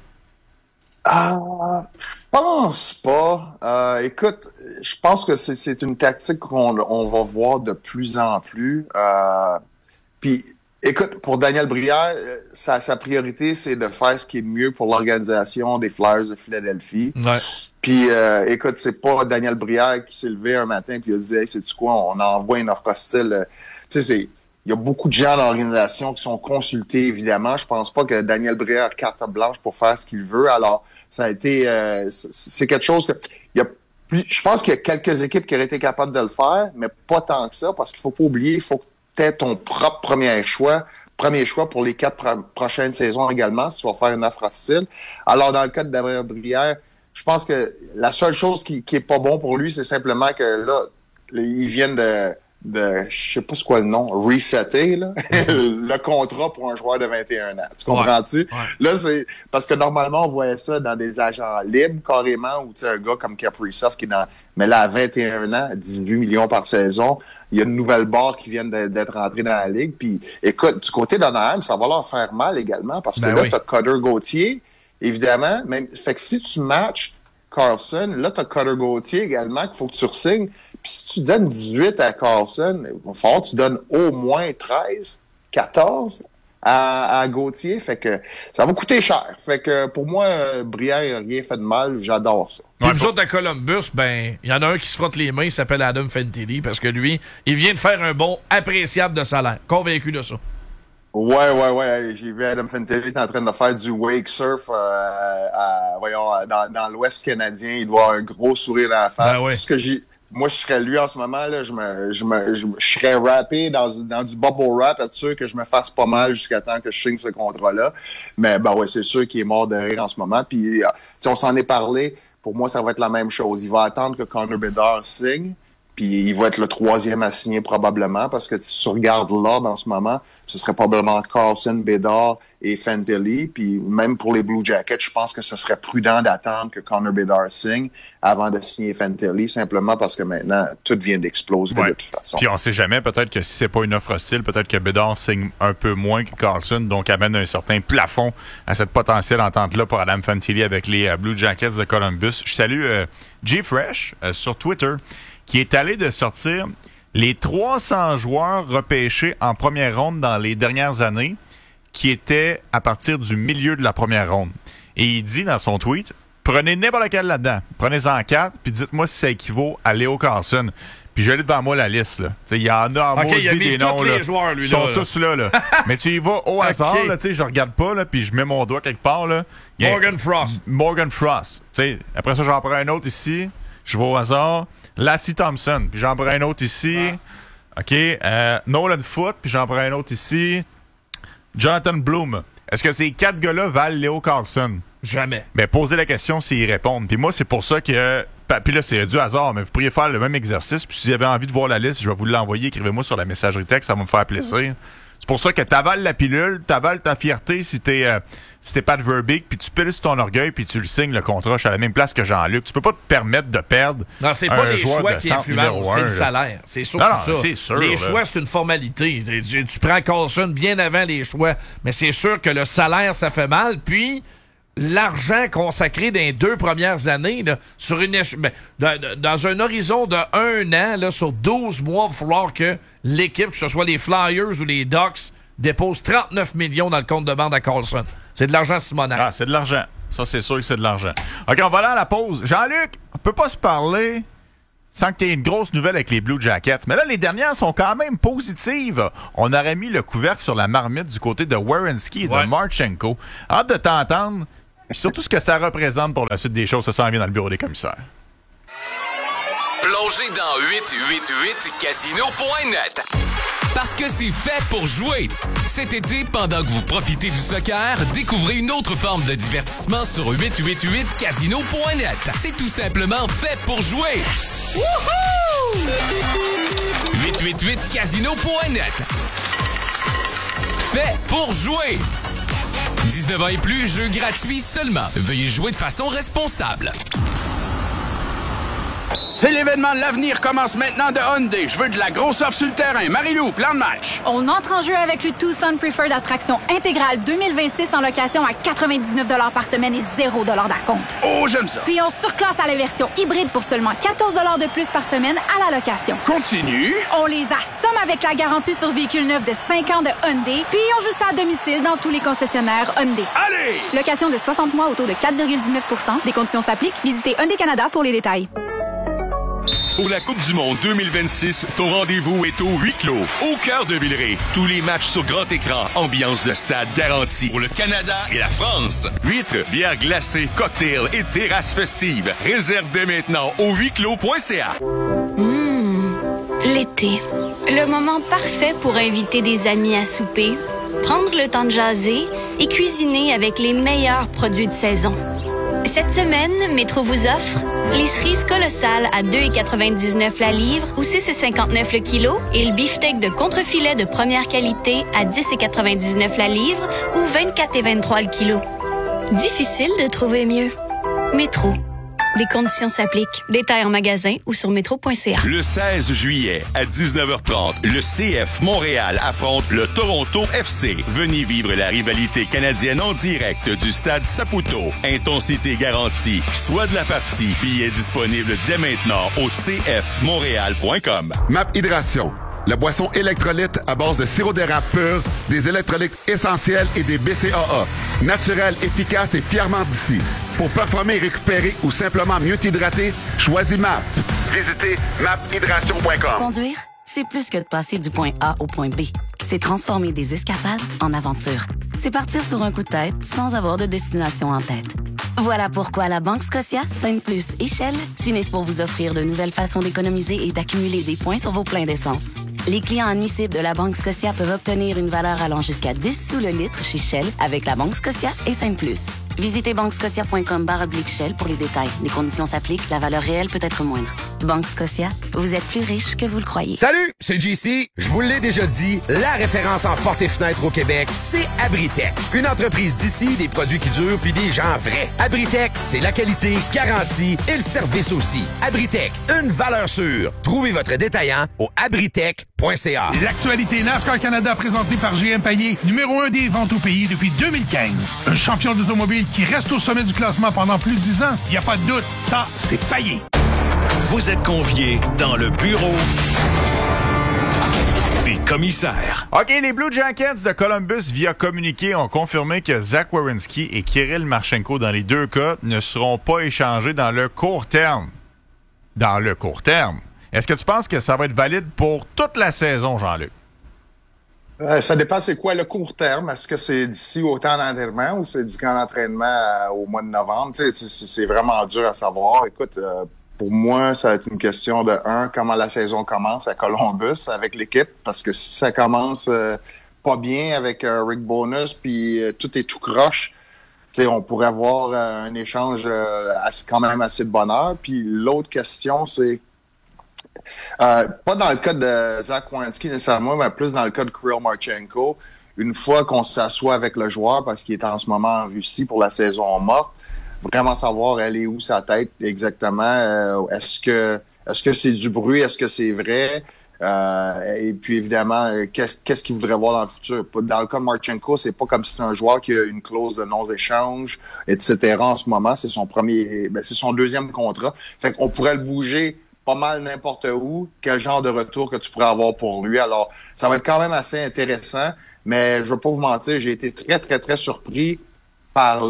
Je pense pas. Écoute, je pense que c'est une tactique qu'on va voir de plus en plus. Puis, écoute, pour Daniel Brière, sa priorité, c'est de faire ce qui est mieux pour l'organisation des Flyers de Philadelphie. Ouais. Puis, écoute, c'est pas Daniel Brière qui s'est levé un matin puis il a dit « Hey, sais-tu quoi, on envoie une offre hostile. » Tu sais, il y a beaucoup de gens dans l'organisation qui sont consultés, évidemment. Je pense pas que Daniel Brière a carte blanche pour faire ce qu'il veut. Alors, ça a été... c'est quelque chose que... je pense qu'il y a quelques équipes qui auraient été capables de le faire, mais pas tant que ça, parce qu'il faut pas oublier, il faut que tu aies ton propre premier choix pour les 4 prochaines saisons également, si tu vas faire une offre hostile. Alors, dans le cas de Daniel Brière, je pense que la seule chose qui est pas bon pour lui, c'est simplement que là, ils viennent de je sais pas c'est quoi le nom, resetter, là, le contrat pour un joueur de 21 ans. Tu comprends-tu? Ouais. Là, c'est parce que normalement, on voyait ça dans des agents libres, carrément, où tu sais, un gars comme Kaprizov qui est dans... Mais là, à 21 ans, 18 millions par saison, il y a une nouvelle barre qui vient d'être rentrée dans la ligue. Puis, écoute, du côté d'Anaheim, ça va leur faire mal également, parce que là, t'as Cutter Gauthier, évidemment. Fait que si tu matches Carlson, là, t'as Cutter Gauthier également qu'il faut que tu re-signes. Puis si tu donnes 18 à Carlson, il va falloir que tu donnes au moins 13, 14 à Gauthier. Fait que ça va coûter cher. Fait que pour moi, Brière n'a rien fait de mal. J'adore ça. Puis vous autres à Columbus, ben, il y en a un qui se frotte les mains, il s'appelle Adam Fantilli, parce que lui, il vient de faire un bond appréciable de salaire. Convaincu de ça. Ouais. J'ai vu Adam Fantilli en train de faire du wake surf dans l'Ouest canadien. Il doit avoir un gros sourire dans la face. Ben oui. Moi, je serais lui en ce moment, là, je serais rappé dans du bubble wrap, être sûr que je me fasse pas mal jusqu'à temps que je signe ce contrat-là. Mais, c'est sûr qu'il est mort de rire en ce moment. Puis, on s'en est parlé. Pour moi, ça va être la même chose. Il va attendre que Connor Bedard signe. Puis il va être le 3e à signer probablement, parce que si tu regardes l'ordre en ce moment, ce serait probablement Carlson, Bedard et Fantilli. Puis même pour les Blue Jackets, je pense que ce serait prudent d'attendre que Connor Bedard signe avant de signer Fantilli, simplement parce que maintenant, tout vient d'exploser de toute façon. Puis on sait jamais, peut-être que si c'est pas une offre hostile, peut-être que Bedard signe un peu moins que Carlson, donc amène un certain plafond à cette potentielle entente-là pour Adam Fantilli avec les Blue Jackets de Columbus. Je salue G Fresh sur Twitter, qui est allé de sortir les 300 joueurs repêchés en première ronde dans les dernières années, qui étaient à partir du milieu de la première ronde. Et il dit dans son tweet, prenez n'importe quel là-dedans, prenez-en 4, puis dites-moi si ça équivaut à Leo Carlson. Puis j'ai devant moi la liste, là. Il y en a en maudit des noms, là. Ils sont tous là. Mais tu y vas au hasard, là, je regarde pas, là, puis je mets mon doigt quelque part, là. Morgan Frost. Après ça, j'en prends un autre ici, je vais au hasard. Lassie Thompson, puis j'en prends un autre ici. OK. Nolan Foote, puis j'en prends un autre ici. Jonathan Bloom. Est-ce que ces 4 gars-là valent Leo Carlson? Jamais. Ben, posez la question s'ils répondent. Puis moi, c'est pour ça que... Puis là, c'est du hasard, mais vous pourriez faire le même exercice. Puis si vous avez envie de voir la liste, je vais vous l'envoyer. Écrivez-moi sur la messagerie texte, ça va me faire plaisir. C'est pour ça que t'avales la pilule, t'avales ta fierté si t'es Pat Verbeek, puis tu piles sur ton orgueil, puis tu le signes le contrat. Je suis à la même place que Jean-Luc. Tu peux pas te permettre de perdre. Non, c'est pas les choix qui influencent, c'est le salaire. C'est surtout ça. C'est sûr, les choix, c'est une formalité. Tu prends Carlson bien avant les choix, mais c'est sûr que le salaire, ça fait mal. Puis, l'argent consacré dans les 2 premières années, là, sur dans un horizon de 1 an, là, sur 12 mois, il va falloir que l'équipe, que ce soit les Flyers ou les Ducks, dépose 39 millions dans le compte de banque à Carlson. C'est de l'argent Simonac. Ah, c'est de l'argent. Ça, c'est sûr que c'est de l'argent. OK, on va aller à la pause. Jean-Luc, on peut pas se parler sans que tu aies une grosse nouvelle avec les Blue Jackets. Mais là, les dernières sont quand même positives. On aurait mis le couvercle sur la marmite du côté de Werenski et de Marchenko. Hâte de t'entendre. Surtout ce que ça représente pour la suite des choses. Ça s'en vient dans le bureau des commissaires. Plongez dans 888casino.net. Parce que c'est fait pour jouer. Cet été, pendant que vous profitez du soccer, découvrez une autre forme de divertissement sur 888casino.net. C'est tout simplement fait pour jouer. Wouhou! 888casino.net. Fait pour jouer. 19 ans et plus, jeu gratuit seulement. Veuillez jouer de façon responsable. C'est l'événement de l'avenir commence maintenant de Hyundai. Je veux de la grosse offre sur le terrain. Marie-Lou, plan de match. On entre en jeu avec le Tucson Preferred Attraction intégrale 2026 en location à 99 $ par semaine et 0 $ d'acompte. Oh, j'aime ça. Puis on surclasse à la version hybride pour seulement 14 $ de plus par semaine à la location. Continue. On les assomme avec la garantie sur véhicule neuf de 5 ans de Hyundai. Puis on joue ça à domicile dans tous les concessionnaires Hyundai. Allez! Location de 60 mois au taux de 4,19 %. Des conditions s'appliquent. Visitez Hyundai Canada pour les détails. Pour la Coupe du Monde 2026, ton rendez-vous est au huis clos, au cœur de Villeray. Tous les matchs sur grand écran, ambiance de stade garantie. Pour le Canada et la France. Huîtres, bières glacées, cocktails et terrasses festives. Réserve dès maintenant au huisclos.ca. L'été. Le moment parfait pour inviter des amis à souper, prendre le temps de jaser et cuisiner avec les meilleurs produits de saison. Cette semaine, Métro vous offre les cerises colossales à 2,99 la livre ou 6,59 le kilo et le beefsteak de contrefilet de première qualité à 10,99 la livre ou 24,23 le kilo. Difficile de trouver mieux. Métro. Les conditions s'appliquent. Détails en magasin ou sur métro.ca. Le 16 juillet à 19h30, le CF Montréal affronte le Toronto FC. Venez vivre la rivalité canadienne en direct du stade Saputo. Intensité garantie. Soit de la partie. Billets disponibles dès maintenant au cfmontréal.com. MAP Hydration. La boisson électrolyte à base de sirop d'érable pur, des électrolytes essentiels et des BCAA. Naturel, efficace et fièrement d'ici. Pour performer et récupérer ou simplement mieux t'hydrater, choisis MAP. Visitez maphydration.com. Conduire, c'est plus que de passer du point A au point B. C'est transformer des escapades en aventures. C'est partir sur un coup de tête sans avoir de destination en tête. Voilà pourquoi la Banque Scotia, Sainte-Plus et Shell s'unissent pour vous offrir de nouvelles façons d'économiser et d'accumuler des points sur vos pleins d'essence. Les clients admissibles de la Banque Scotia peuvent obtenir une valeur allant jusqu'à 10 sous le litre chez Shell avec la Banque Scotia et Sainte-Plus. Visitez banquescotia.com/Shell pour les détails. Les conditions s'appliquent, la valeur réelle peut être moindre. Banque Scotia, vous êtes plus riche que vous le croyez. Salut, c'est JC. Je vous l'ai déjà dit, la référence en portes et fenêtres au Québec, c'est Abritech. Une entreprise d'ici, des produits qui durent puis des gens vrais. Abritech, c'est la qualité, garantie et le service aussi. Abritech, une valeur sûre. Trouvez votre détaillant au abritech.ca. L'actualité NASCAR Canada présentée par GM Payet, numéro 1 des ventes au pays depuis 2015. Un champion d'automobile qui reste au sommet du classement pendant plus de 10 ans. Il n'y a pas de doute, ça, c'est Payet. Vous êtes conviés dans le bureau des commissaires. OK, les Blue Jackets de Columbus, via communiqué, ont confirmé que Zach Werenski et Kirill Marchenko, dans les deux cas, ne seront pas échangés dans le court terme. Dans le court terme. Est-ce que tu penses que ça va être valide pour toute la saison, Jean-Luc? Ça dépend c'est quoi le court terme. Est-ce que c'est d'ici au temps d'entraînement ou c'est du camp d'entraînement au mois de novembre? Tu sais, c'est vraiment dur à savoir. Écoute, pour moi, ça va être une question de comment la saison commence à Columbus avec l'équipe. Parce que si ça commence pas bien avec Rick Bowness puis tout est tout croche, tu sais, on pourrait avoir un échange quand même assez de bonheur. Puis l'autre question, c'est Pas dans le cas de Zach Werenski nécessairement, mais plus dans le cas de Kirill Marchenko. Une fois qu'on s'assoit avec le joueur, parce qu'il est en ce moment en Russie pour la saison morte, vraiment savoir elle est où sa tête exactement. Est-ce que c'est du bruit? Est-ce que c'est vrai? Et puis évidemment, qu'est-ce qu'il voudrait voir dans le futur? Dans le cas de Marchenko, c'est pas comme si c'était un joueur qui a une clause de non-échange, etc. En ce moment, c'est c'est son deuxième contrat. Fait qu'on pourrait le bouger pas mal n'importe où. Quel genre de retour que tu pourrais avoir pour lui? Alors, ça va être quand même assez intéressant. Mais je veux pas vous mentir, j'ai été très, très, très surpris par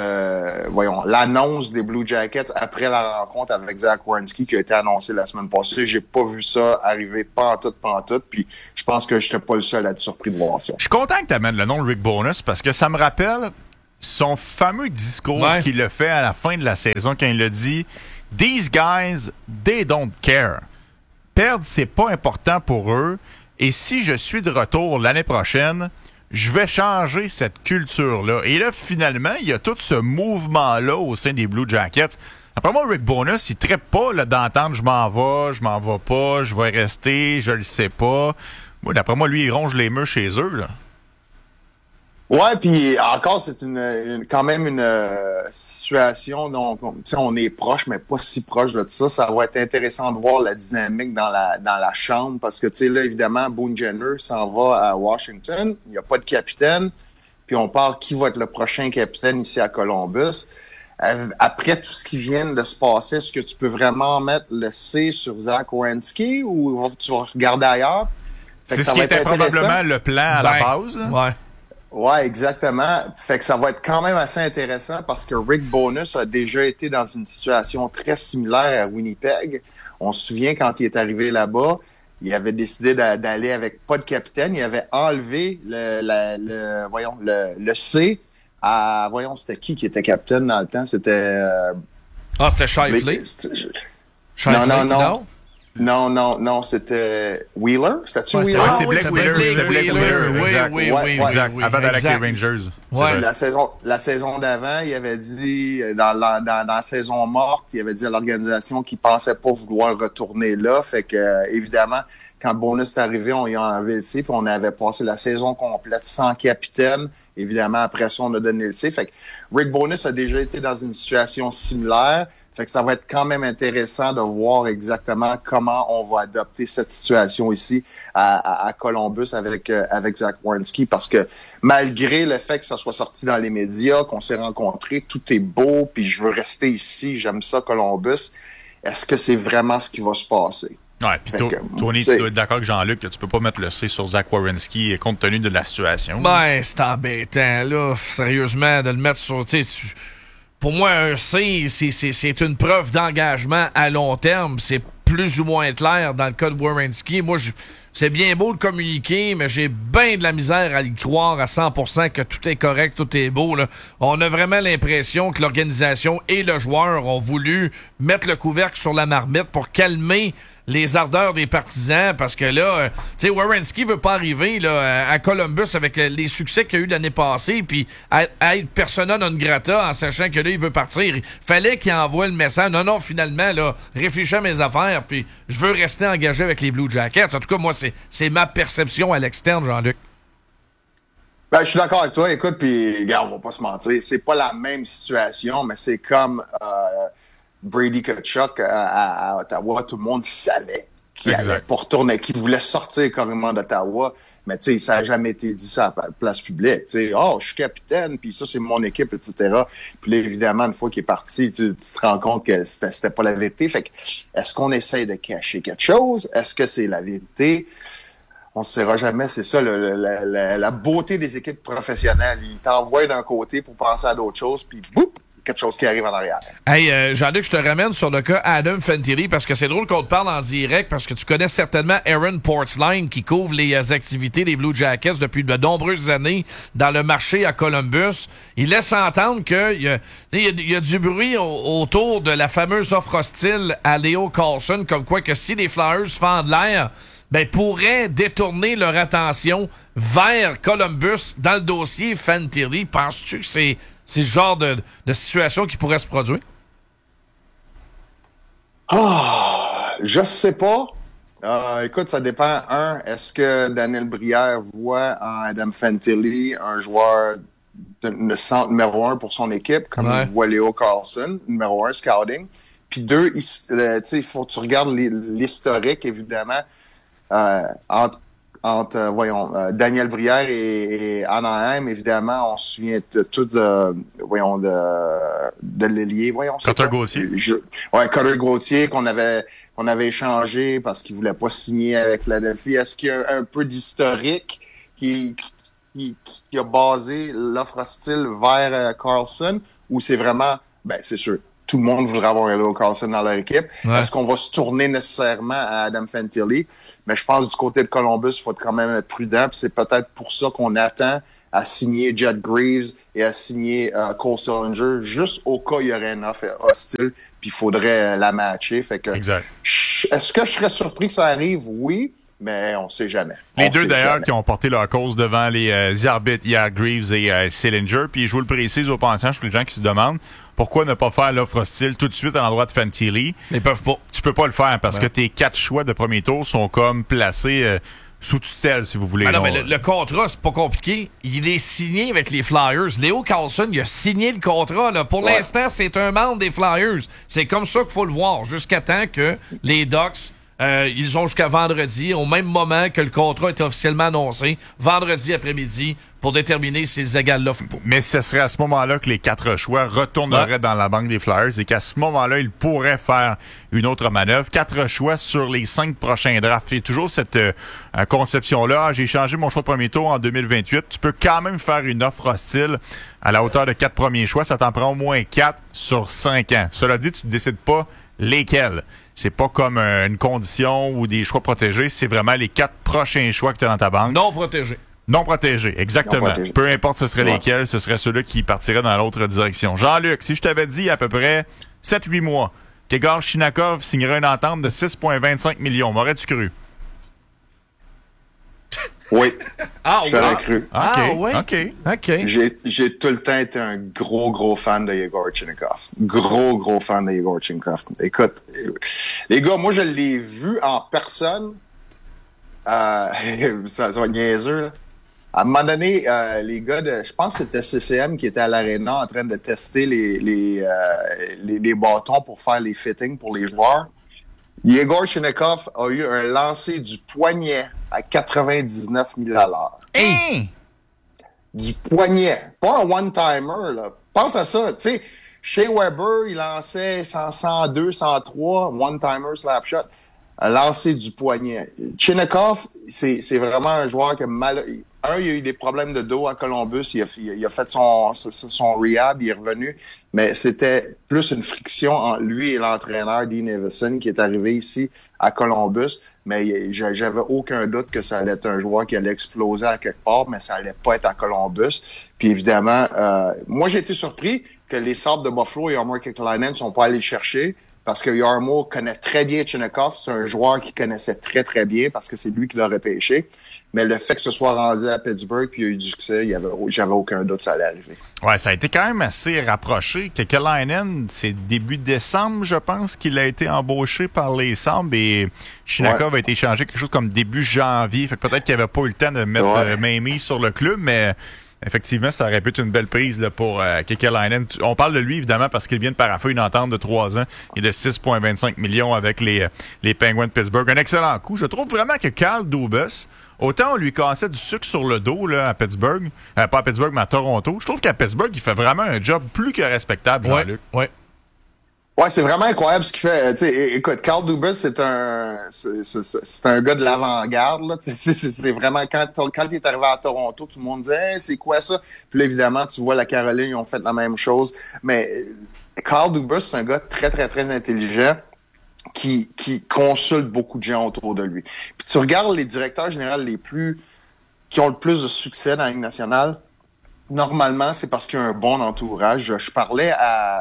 l'annonce des Blue Jackets après la rencontre avec Zach Werenski qui a été annoncée la semaine passée. J'ai pas vu ça arriver pantoute. Puis je pense que j'étais pas le seul à être surpris de voir ça. Je suis content que tu amènes le nom de Rick Bowness parce que ça me rappelle son fameux discours qu'il a fait à la fin de la saison quand il a dit « These guys, they don't care. Perdre, c'est pas important pour eux. Et si je suis de retour l'année prochaine, je vais changer cette culture-là. » Et là, finalement, il y a tout ce mouvement-là au sein des Blue Jackets. Après moi, Rick Bowness, il traite pas d'entendre « je m'en vais pas, je vais rester, je le sais pas ». Moi, d'après moi, lui, il ronge les murs chez eux, là. Ouais, puis encore, c'est quand même une situation dont on est proche, mais pas si proche de ça. Ça va être intéressant de voir la dynamique dans la chambre parce que, tu sais, là, évidemment, Boone Jenner s'en va à Washington. Il n'y a pas de capitaine. Puis on parle qui va être le prochain capitaine ici à Columbus. Après tout ce qui vient de se passer, est-ce que tu peux vraiment mettre le C sur Zach Werenski ou tu vas regarder ailleurs? C'est ce qui était probablement le plan à la base. Ouais. Ouais, exactement. Fait que ça va être quand même assez intéressant parce que Rick Bowness a déjà été dans une situation très similaire à Winnipeg. On se souvient quand il est arrivé là-bas, il avait décidé d'aller avec pas de capitaine. Il avait enlevé le C à... Voyons, c'était qui était capitaine dans le temps? C'était... c'était Scheifele? Non, c'était Wheeler. C'était-tu Wheeler? C'est Blake Wheeler. Oui, exact. Avant d'aller avec les Rangers. Ouais. La saison d'avant, il avait dit, dans la saison morte, il avait dit à l'organisation qu'il pensait pas vouloir retourner là. Fait que, évidemment, quand Bowness est arrivé, on y a enlevé le C, puis on avait passé la saison complète sans capitaine. Évidemment, après ça, on a donné le C. Fait que Rick Bowness a déjà été dans une situation similaire. Fait que ça va être quand même intéressant de voir exactement comment on va adopter cette situation ici à Columbus avec Zach Werenski parce que malgré le fait que ça soit sorti dans les médias, qu'on s'est rencontrés, tout est beau, puis je veux rester ici, j'aime ça Columbus. Est-ce que c'est vraiment ce qui va se passer? Ouais, puis Tony, tu dois être d'accord avec Jean-Luc que tu peux pas mettre le C sur Zach Werenski compte tenu de la situation. Ben, c'est embêtant, là, sérieusement, de le mettre sur... Pour moi, un C, c'est une preuve d'engagement à long terme. C'est plus ou moins clair dans le cas de Werenski. Moi, c'est bien beau de communiquer, mais j'ai bien de la misère à y croire à 100% que tout est correct, tout est beau, là. On a vraiment l'impression que l'organisation et le joueur ont voulu mettre le couvercle sur la marmite pour calmer les ardeurs des partisans, parce que là, tu sais, Werenski veut pas arriver là à Columbus avec les succès qu'il y a eu l'année passée, puis à être persona non grata en sachant que là, il veut partir. Il fallait qu'il envoie le message. Non, finalement, là, réfléchis à mes affaires, puis je veux rester engagé avec les Blue Jackets. En tout cas, moi, c'est ma perception à l'externe, Jean-Luc. Ben, je suis d'accord avec toi. Écoute, puis, regarde, on va pas se mentir, c'est pas la même situation, mais c'est comme Brady Tkachuk à Ottawa. Tout le monde savait qu'il allait pas retourner, qu'il voulait sortir carrément d'Ottawa. Mais tu sais, ça n'a jamais été dit ça à la place publique. Tu sais, je suis capitaine, puis ça, c'est mon équipe, etc. Puis là, évidemment, une fois qu'il est parti, tu te rends compte que c'était pas la vérité. Fait que, est-ce qu'on essaye de cacher quelque chose? Est-ce que c'est la vérité? On ne saura jamais. C'est ça, la beauté des équipes professionnelles. Ils t'envoient d'un côté pour penser à d'autres choses, puis boum! Quelque chose qui arrive en arrière. Hey, Jean-Luc, je te ramène sur le cas Adam Fantilli parce que c'est drôle qu'on te parle en direct parce que tu connais certainement Aaron Portzline qui couvre les activités des Blue Jackets depuis de nombreuses années dans le marché à Columbus. Il laisse entendre qu'il y a du bruit autour de la fameuse offre hostile à Leo Carlson, comme quoi que si les Flyers fendent l'air, pourraient détourner leur attention vers Columbus dans le dossier Fantilli. Penses-tu que c'est le genre de situation qui pourrait se produire? Je sais pas. Écoute, ça dépend. Est-ce que Daniel Brière voit en Adam Fantilli un joueur de centre numéro 1 pour son équipe, comme il voit Leo Carlson, numéro 1 scouting. Puis 2, il faut que tu regardes l'historique, évidemment, entre Daniel Brière et Anaheim. Évidemment, on se souvient tous de l'ailier. Cutter Gauthier. Cutter Gauthier qu'on avait échangé parce qu'il voulait pas signer avec Philadelphie. Est-ce qu'il y a un peu d'historique qui a basé l'offre hostile vers Carlson, ou c'est vraiment, c'est sûr, tout le monde voudrait avoir Leo Carlson dans leur équipe. Ouais. Est-ce qu'on va se tourner nécessairement à Adam Fantilli? Mais je pense du côté de Columbus, il faut quand même être prudent. Puis c'est peut-être pour ça qu'on attend à signer Jed Greaves et à signer Cole Sillinger, juste au cas où il y aurait une offre hostile, puis il faudrait la matcher. Fait que, exact. Est-ce que je serais surpris que ça arrive? Oui, mais on sait jamais. Les deux, d'ailleurs, qui ont porté leur cause devant les arbitres hier, Greaves et Sillinger. Puis je vous le précise au passage pour les gens qui se demandent pourquoi ne pas faire l'offre hostile tout de suite à l'endroit de Fantilli. Ils peuvent pas. Tu peux pas le faire parce que tes 4 choix de premier tour sont comme placés sous tutelle, si vous voulez. Non, mais le contrat, c'est pas compliqué. Il est signé avec les Flyers. Léo Carlson, il a signé le contrat. Là. Pour l'instant, c'est un membre des Flyers. C'est comme ça qu'il faut le voir, jusqu'à temps que les Ducks... ils ont jusqu'à vendredi, au même moment que le contrat est officiellement annoncé, vendredi après-midi, pour déterminer s'ils égalent l'offre ou pas. Mais ce serait à ce moment-là que les 4 choix retourneraient dans la banque des Flyers et qu'à ce moment-là, ils pourraient faire une autre manœuvre. 4 choix sur les 5 prochains drafts. Il y a toujours cette conception-là. J'ai changé mon choix de premier tour en 2028. Tu peux quand même faire une offre hostile à la hauteur de 4 premiers choix. Ça t'en prend au moins 4 sur 5 ans. Cela dit, tu ne décides pas lesquels. C'est pas comme une condition ou des choix protégés. C'est vraiment les 4 prochains choix que tu as dans ta banque. Non protégés. Non protégés, exactement. Non protégés. Peu importe ce serait lesquels, ce serait ceux-là qui partiraient dans l'autre direction. Jean-Luc, si je t'avais dit à peu près 7-8 mois qu'Egor Chinakhov signerait une entente de 6,25 millions, m'aurais-tu cru? Oui. Je l'aurais cru. Oui? OK. J'ai tout le temps été un gros fan de Yegor Chinakhov. Gros fan de Yegor Chinakhov. Écoute, les gars, moi, je l'ai vu en personne. Ça va être niaiseux, là. À un moment donné, les gars je pense que c'était CCM qui était à l'aréna en train de tester les bâtons pour faire les fittings pour les joueurs. Yegor Chinakhov a eu un lancer du poignet à 99 000 $. Du poignet. Pas un one-timer, là. Pense à ça. Tu sais, Shea Weber, il lançait 102, 103, one-timer, slap shot. Un lancer du poignet. Chinakhov, c'est vraiment un joueur qui il a eu des problèmes de dos à Columbus. Il a fait son rehab, il est revenu. Mais c'était plus une friction entre lui et l'entraîneur Dean Evason qui est arrivé ici à Columbus. Mais j'avais aucun doute que ça allait être un joueur qui allait exploser à quelque part, mais ça allait pas être à Columbus. Puis évidemment, moi j'ai été surpris que les Sabres de Buffalo et Jarmo Kekalainen ne sont pas allés le chercher. Parce que Jarmo connaît très bien Chinakhov. C'est un joueur qu'il connaissait très, très bien parce que c'est lui qui l'a repêché. Mais le fait que ce soit rendu à Pittsburgh puis il y a eu du succès, j'avais aucun doute que ça allait arriver. Ouais, ça a été quand même assez rapproché. Kekalainen, c'est début décembre, je pense, qu'il a été embauché par les Sabres et Chinakhov a été échangé quelque chose comme début janvier. Fait que peut-être qu'il n'avait pas eu le temps de mettre main mise sur le club, mais... Effectivement, ça aurait pu être une belle prise là, pour Kekalainen. On parle de lui, évidemment, parce qu'il vient de paraffer une entente de 3 ans et de 6,25 millions avec les Penguins de Pittsburgh. Un excellent coup. Je trouve vraiment que Kyle Dubas, autant on lui cassait du sucre sur le dos là, à Pittsburgh, pas à Pittsburgh, mais à Toronto, je trouve qu'à Pittsburgh, il fait vraiment un job plus que respectable, Jean-Luc. Ouais, c'est vraiment incroyable ce qu'il fait. Écoute, Kyle Dubas, c'est un gars de l'avant-garde. Là. C'est vraiment quand il est arrivé à Toronto, tout le monde disait hey, c'est quoi ça? Puis là, évidemment, tu vois la Caroline, ils ont fait la même chose. Mais Kyle Dubas, c'est un gars très, très, très intelligent qui consulte beaucoup de gens autour de lui. Puis tu regardes les directeurs généraux qui ont le plus de succès dans la Ligue nationale. Normalement, c'est parce qu'il y a un bon entourage. Je parlais à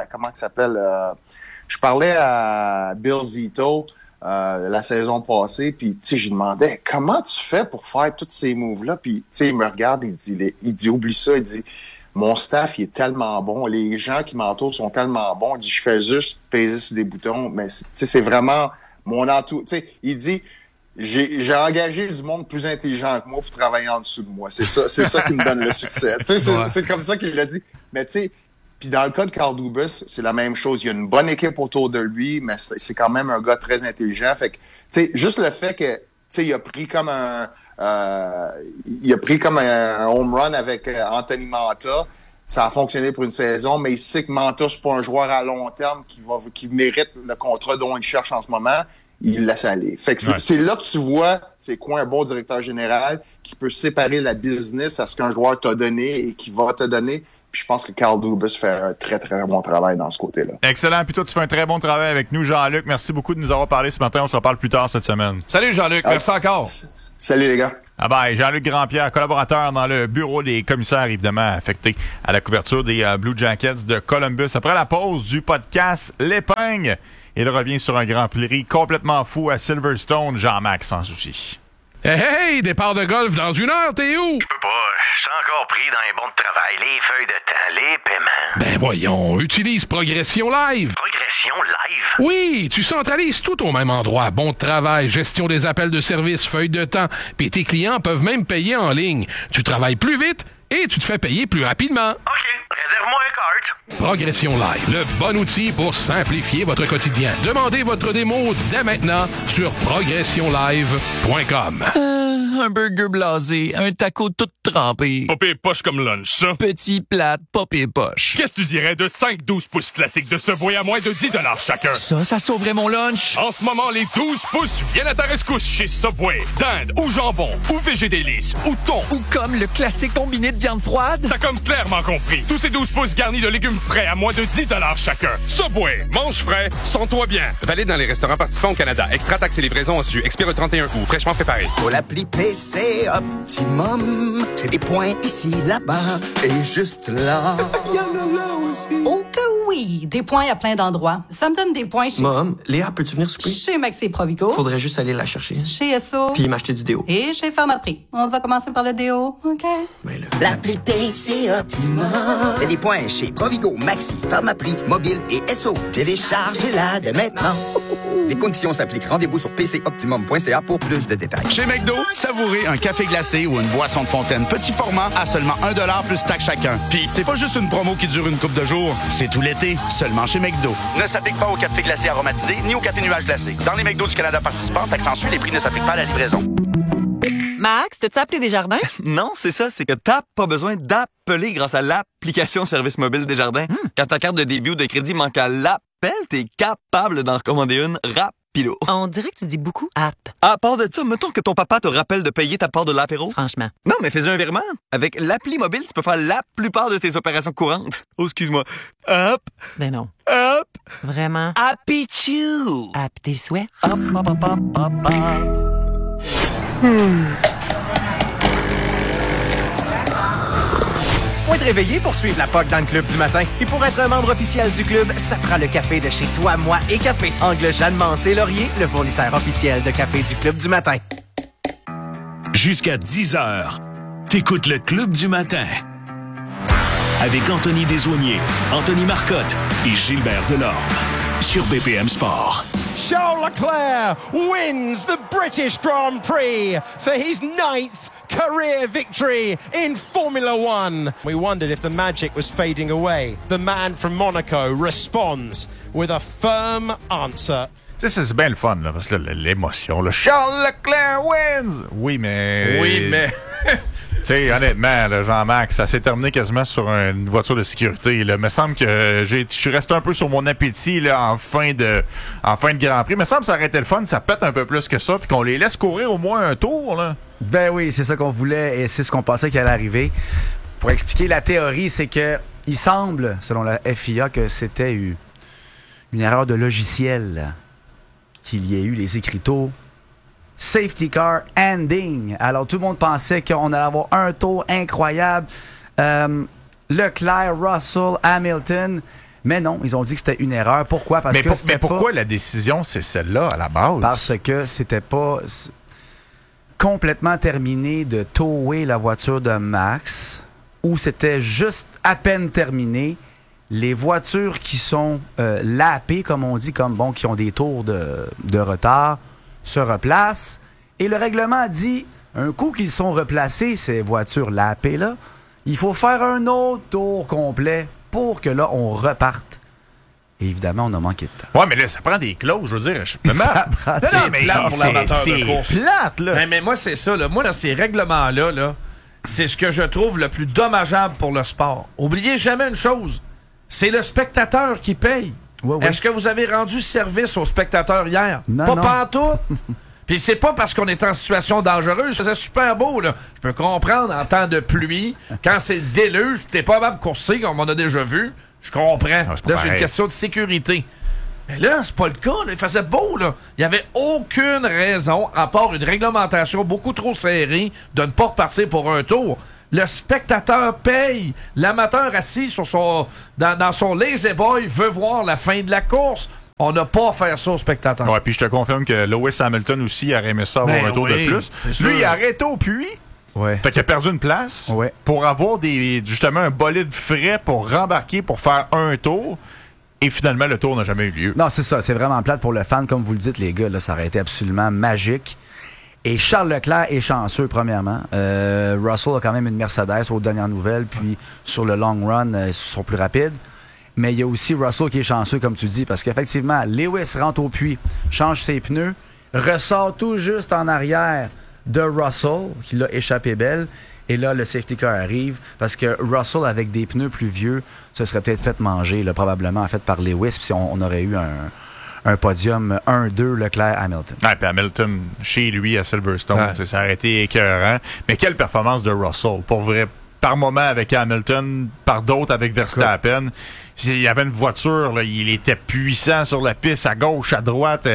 je parlais à Bill Zito la saison passée, puis tu sais, je lui demandais comment tu fais pour faire tous ces moves-là, puis tu sais, il me regarde, il dit oublie ça, il dit mon staff il est tellement bon, les gens qui m'entourent sont tellement bons, il dit je fais juste peser sur des boutons, mais tu sais, c'est vraiment il dit, j'ai engagé du monde plus intelligent que moi pour travailler en dessous de moi. C'est ça qui me donne le succès. C'est comme ça qu'il l'a dit. Mais tu sais, puis dans le cas de Carl Dubas, c'est la même chose. Il y a une bonne équipe autour de lui, mais c'est quand même un gars très intelligent. Fait que, tu sais, juste le fait que, tu sais, il a pris comme un home run avec Anthony Manta. Ça a fonctionné pour une saison, mais il sait que Manta, c'est pas un joueur à long terme qui mérite le contrat dont il cherche en ce moment. Il laisse aller. Fait que c'est là que tu vois c'est quoi un bon directeur général qui peut séparer la business à ce qu'un joueur t'a donné et qui va te donner. Puis je pense que Carl Dubas fait un très, très bon travail dans ce côté-là. Excellent. Puis toi, tu fais un très bon travail avec nous, Jean-Luc. Merci beaucoup de nous avoir parlé ce matin. On se reparle plus tard cette semaine. Salut, Jean-Luc. Merci encore. Salut, les gars. Ah bye, Jean-Luc Grandpierre, collaborateur dans le bureau des commissaires, évidemment, affecté à la couverture des Blue Jackets de Columbus. Après la pause du podcast L'Épingle, il revient sur un Grand Prix complètement fou à Silverstone. Jean-Max, sans souci. Hey, départ de golf dans 1 heure, t'es où? Je peux pas, je suis encore pris dans les bons de travail, les feuilles de temps, les paiements. Ben voyons, utilise Progression Live. Progression Live? Oui, tu centralises tout au même endroit. Bon de travail, gestion des appels de service, feuilles de temps, puis tes clients peuvent même payer en ligne. Tu travailles plus vite et tu te fais payer plus rapidement. OK, réserve-moi un cart. Progression Live, le bon outil pour simplifier votre quotidien. Demandez votre démo dès maintenant sur progressionlive.com. Un burger blasé, un taco tout trempé. Pas pire poche comme lunch, ça. Petit plat, pas pire poche. Qu'est-ce que tu dirais de 5-12 pouces classiques de Subway à moins de 10 $ chacun? Ça sauverait mon lunch. En ce moment, les 12 pouces viennent à ta rescousse chez Subway. Dinde ou jambon ou végé délice ou thon. Ou comme le classique combiné de viande froide. T'as comme clairement compris. Tous ces 12 pouces garnis de légumes frais à moins de 10 $ chacun. Subway, mange frais, sens-toi bien. Valide dans les restaurants participants au Canada. Extra taxes et livraison reçues. Expire le 31 août. Fraîchement préparé. Pour l'appli PC Optimum, c'est des points ici, là-bas et juste là. Oh que oui! Des points à plein d'endroits. Ça me donne des points chez... Mom, Léa, peux-tu venir souper? Chez Maxi Provigo. Faudrait juste aller la chercher. Chez Esso. Puis m'acheter du déo. Et chez Pharmaprix. On va commencer par le déo, OK? Mais là... L'appli PC Optimum, c'est des points chez Provigo, Maxi, Pharmaprix, Mobile et Esso. Téléchargez-la dès maintenant. Les conditions s'appliquent. Rendez-vous sur pcoptimum.ca pour plus de détails. Chez McDo, savourez un café glacé ou une boisson de fontaine petit format à seulement 1$ plus taxe chacun. Puis c'est pas juste une promo qui dure une couple de jours, c'est tout l'été, seulement chez McDo. Ne s'applique pas au café glacé aromatisé ni au café nuage glacé. Dans les McDo du Canada participants, taxe en Suisse, les prix ne s'appliquent pas à la livraison. Max, t'as-tu appelé Desjardins? Non, c'est ça, c'est que t'as pas besoin d'appeler grâce à l'application Service mobile Desjardins. Quand ta carte de débit ou de crédit manque à l'appel, t'es capable d'en recommander une rapido. On dirait que tu dis beaucoup app. À part de ça, mettons que ton papa te rappelle de payer ta part de l'apéro. Franchement. Non, mais fais un virement. Avec l'appli mobile, tu peux faire la plupart de tes opérations courantes. Oh, excuse-moi. Hop. Ben non. Hop. Vraiment. Happy-choo. App tes souhaits. Hop, hop, hop, hop, hop, hop. Faut être réveillé pour suivre la POC dans le club du matin. Et pour être un membre officiel du club, ça prend le café de chez Toi, Moi et Café. Angle Jeanne Mancé Laurier, le fournisseur officiel de café du club du matin. Jusqu'à 10h, t'écoutes le club du matin. Avec Anthony Desaulniers, Anthony Marcotte et Gilbert Delorme. Sur BPM Sport. Charles Leclerc wins the British Grand Prix for his 9th career victory in Formula One. We wondered if the magic was fading away. The man from Monaco responds with a firm answer. Tu sais, c'est bien le fun, là, parce que là, l'émotion, le Charles Leclerc wins! Oui, mais... Tu sais, honnêtement, là, Jean-Max, ça s'est terminé quasiment sur une voiture de sécurité. Là. Il me semble que je suis resté un peu sur mon appétit là, en fin de Grand Prix. Il me semble que ça aurait été le fun, ça pète un peu plus que ça, puis qu'on les laisse courir au moins un tour. Là. Ben oui, c'est ça qu'on voulait et c'est ce qu'on pensait qu'il allait arriver. Pour expliquer la théorie, c'est que il semble, selon la FIA, que c'était une erreur de logiciel, qu'il y ait eu les écriteaux Safety Car Ending. Alors, tout le monde pensait qu'on allait avoir un tour incroyable. Leclerc, Russell, Hamilton. Mais non, ils ont dit que c'était une erreur. Pourquoi? Mais pourquoi la décision, c'est celle-là, à la base? Parce que c'était pas complètement terminé de tower la voiture de Max, ou c'était juste à peine terminé. les voitures qui sont lapées, comme on dit, qui ont des tours de retard, se replacent. Et le règlement dit, un coup qu'ils sont replacés, ces voitures lapées-là, il faut faire un autre tour complet pour que là, on reparte. Et évidemment, on a manqué de temps. Ouais, mais là, ça prend des clauses, je veux dire. Ça prend C'est plate pour l'amateur de course. Plate, là. Mais moi, c'est ça. Là. Moi, dans ces règlements-là, c'est ce que je trouve le plus dommageable pour le sport. Oubliez jamais une chose. C'est le spectateur qui paye. Ouais. Est-ce que vous avez rendu service aux spectateurs hier? Non, pas non. pantoute. Puis c'est pas parce qu'on est en situation dangereuse. C'est super beau, là. Je peux comprendre en temps de pluie, quand c'est le déluge, t'es pas capable de courser, comme on a déjà vu. Je comprends. Là, c'est une question de sécurité. Mais là, c'est pas le cas. Là. Il faisait beau, là. Il n'y avait aucune raison, à part une réglementation beaucoup trop serrée, de ne pas repartir pour un tour. Le spectateur paye. L'amateur assis dans son lazy boy veut voir la fin de la course. On n'a pas à faire ça au spectateur. Ouais, puis je te confirme que Lewis Hamilton aussi aurait aimé ça avoir un tour de plus. Lui, il a arrêté au puits. Ouais. Fait qu'il a perdu une place pour avoir justement un bolide frais pour rembarquer, pour faire un tour. Et finalement, le tour n'a jamais eu lieu. Non, c'est ça. C'est vraiment plate pour le fan. Comme vous le dites, les gars, là, ça aurait été absolument magique. Et Charles Leclerc est chanceux, premièrement. Russell a quand même une Mercedes aux dernières nouvelles. Puis, sur le long run, ils sont plus rapides. Mais il y a aussi Russell qui est chanceux, comme tu dis. Parce qu'effectivement, Lewis rentre au puits, change ses pneus, ressort tout juste en arrière de Russell, qui l'a échappé belle. Et là, le safety car arrive parce que Russell, avec des pneus plus vieux, se serait peut-être fait manger, là, probablement fait par Lewis, puis on aurait eu un podium 1-2 Leclerc-Hamilton. Ouais, puis Hamilton, chez lui, à Silverstone, ça aurait été écœurant. Mais quelle performance de Russell, pour vrai. Par moment avec Hamilton, par d'autres avec Verstappen. Il y avait une voiture, là, il était puissant sur la piste, à gauche, à droite.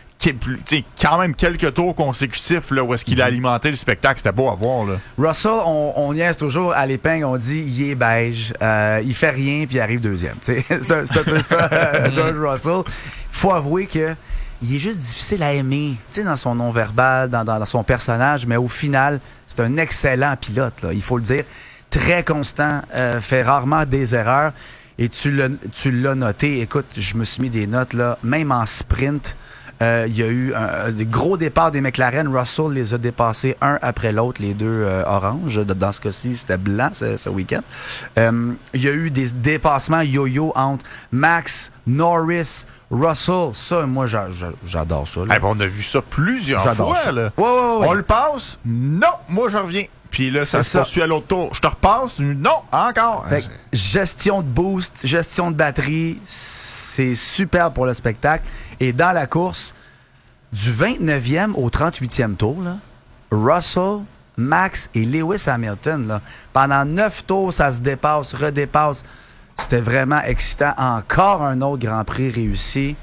Quand même quelques tours consécutifs là, où est-ce qu'il a alimenté le spectacle. C'était beau à voir. Là. Russell, on niaise toujours à l'épingle, on dit il est beige, il fait rien puis il arrive deuxième. C'est un peu ça, George Russell. Faut avouer que il est juste difficile à aimer dans son non-verbal, dans son personnage, mais au final, c'est un excellent pilote. Là, il faut le dire. Très constant, fait rarement des erreurs. Et tu l'as noté. Écoute, je me suis mis des notes, là, même en sprint. Il y a eu des gros départs des McLaren. Russell les a dépassés un après l'autre, les deux oranges. Dans ce cas-ci, c'était blanc ce week-end. Il y a eu des dépassements yo-yo entre Max, Norris, Russell. Ça, moi, j'adore ça. Là. On a vu ça plusieurs fois. Là. Ouais. On le passe. Non, moi, je reviens. Puis là, ça se poursuit à l'autre tour. Je te repasse. Non, encore. Fait, gestion de boost, gestion de batterie, c'est super pour le spectacle. Et dans la course, du 29e au 38e tour, là, Russell, Max et Lewis Hamilton, là, pendant 9 tours, ça se dépasse, redépasse. C'était vraiment excitant. Encore un autre Grand Prix réussi.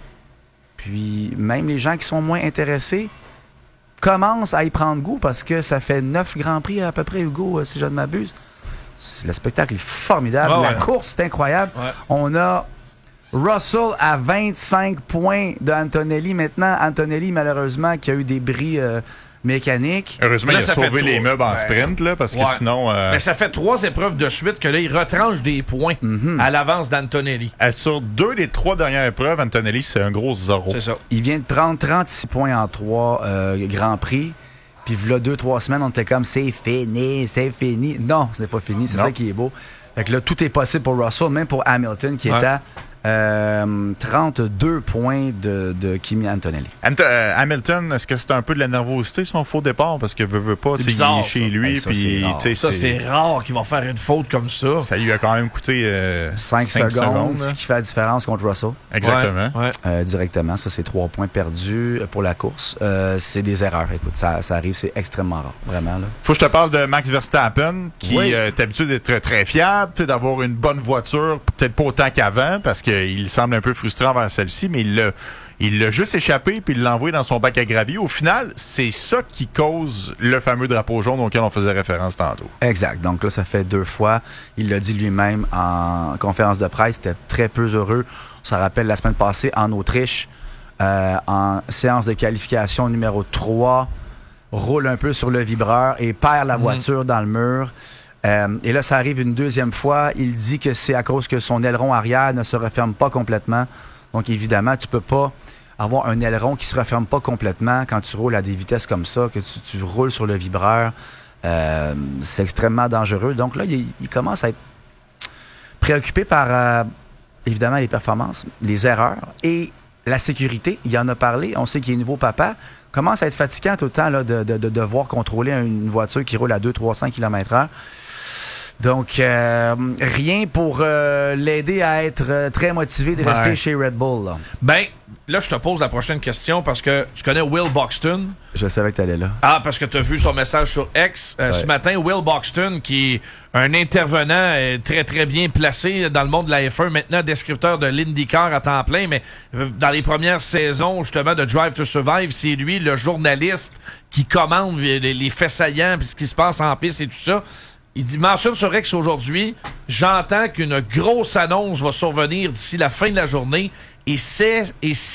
Puis même les gens qui sont moins intéressés commencent à y prendre goût parce que ça fait 9 Grands Prix à peu près, Hugo, si je ne m'abuse. Le spectacle est formidable. La course, c'est incroyable. Ouais. On a Russell à 25 points d'Antonelli. Maintenant, Antonelli, malheureusement, qui a eu des bris mécaniques. Heureusement, il a sauvé les meubles en sprint, là, parce que sinon... Mais ça fait 3 épreuves de suite que là, il retranche des points à l'avance d'Antonelli. Sur 2 des 3 dernières épreuves, Antonelli, c'est un gros 0. C'est ça. Il vient de prendre 36 points en 3 Grands Prix. Puis là, 2-3 semaines, on était comme, c'est fini. Non, ce n'est pas fini. C'est ça qui est beau. Fait que là, tout est possible pour Russell, même pour Hamilton, qui est à 32 points de Kimi Antonelli. Hamilton, est-ce que c'est un peu de la nervosité son faux départ? Parce que veut pas, il est chez lui. C'est rare qu'il va faire une faute comme ça. Ça lui a quand même coûté 5 secondes, ce qui fait la différence contre Russell. Exactement. Directement, ça c'est 3 points perdus pour la course. C'est des erreurs, écoute, ça arrive, c'est extrêmement rare, vraiment. Là. Faut que je te parle de Max Verstappen, qui est habitué d'être très fiable, d'avoir une bonne voiture, peut-être pas autant qu'avant, parce qu'il semble un peu frustrant vers celle-ci, mais il l'a juste échappé puis il l'a envoyé dans son bac à gravier. Au final, c'est ça qui cause le fameux drapeau jaune auquel on faisait référence tantôt. Exact. Donc là, ça fait 2 fois. Il l'a dit lui-même en conférence de presse. C'était très peu heureux. On s'en rappelle la semaine passée en Autriche, en séance de qualification numéro 3, roule un peu sur le vibreur et perd la voiture dans le mur. Et là, ça arrive une deuxième fois. Il dit que c'est à cause que son aileron arrière ne se referme pas complètement. Donc, évidemment, tu peux pas avoir un aileron qui se referme pas complètement quand tu roules à des vitesses comme ça, que tu roules sur le vibreur. C'est extrêmement dangereux. Donc là, il commence à être préoccupé par, évidemment, les performances, les erreurs et la sécurité. Il en a parlé. On sait qu'il est nouveau papa. Commence à être fatigant tout le temps là, de devoir contrôler une voiture qui roule à 200-300 km/h. Donc, rien pour l'aider à être très motivé de rester chez Red Bull. Là. Ben, là, je te pose la prochaine question parce que tu connais Will Buxton. Je savais que tu allais là. Ah, parce que tu as vu son message sur X. Ce matin, Will Buxton, qui est un intervenant très, très bien placé dans le monde de la F1, maintenant descripteur de l'IndyCar à temps plein, mais dans les premières saisons, justement, de Drive to Survive, c'est lui, le journaliste, qui commande les faits saillants puis ce qui se passe en piste et tout ça. Il dit, mentionne sur X aujourd'hui, j'entends qu'une grosse annonce va survenir d'ici la fin de la journée et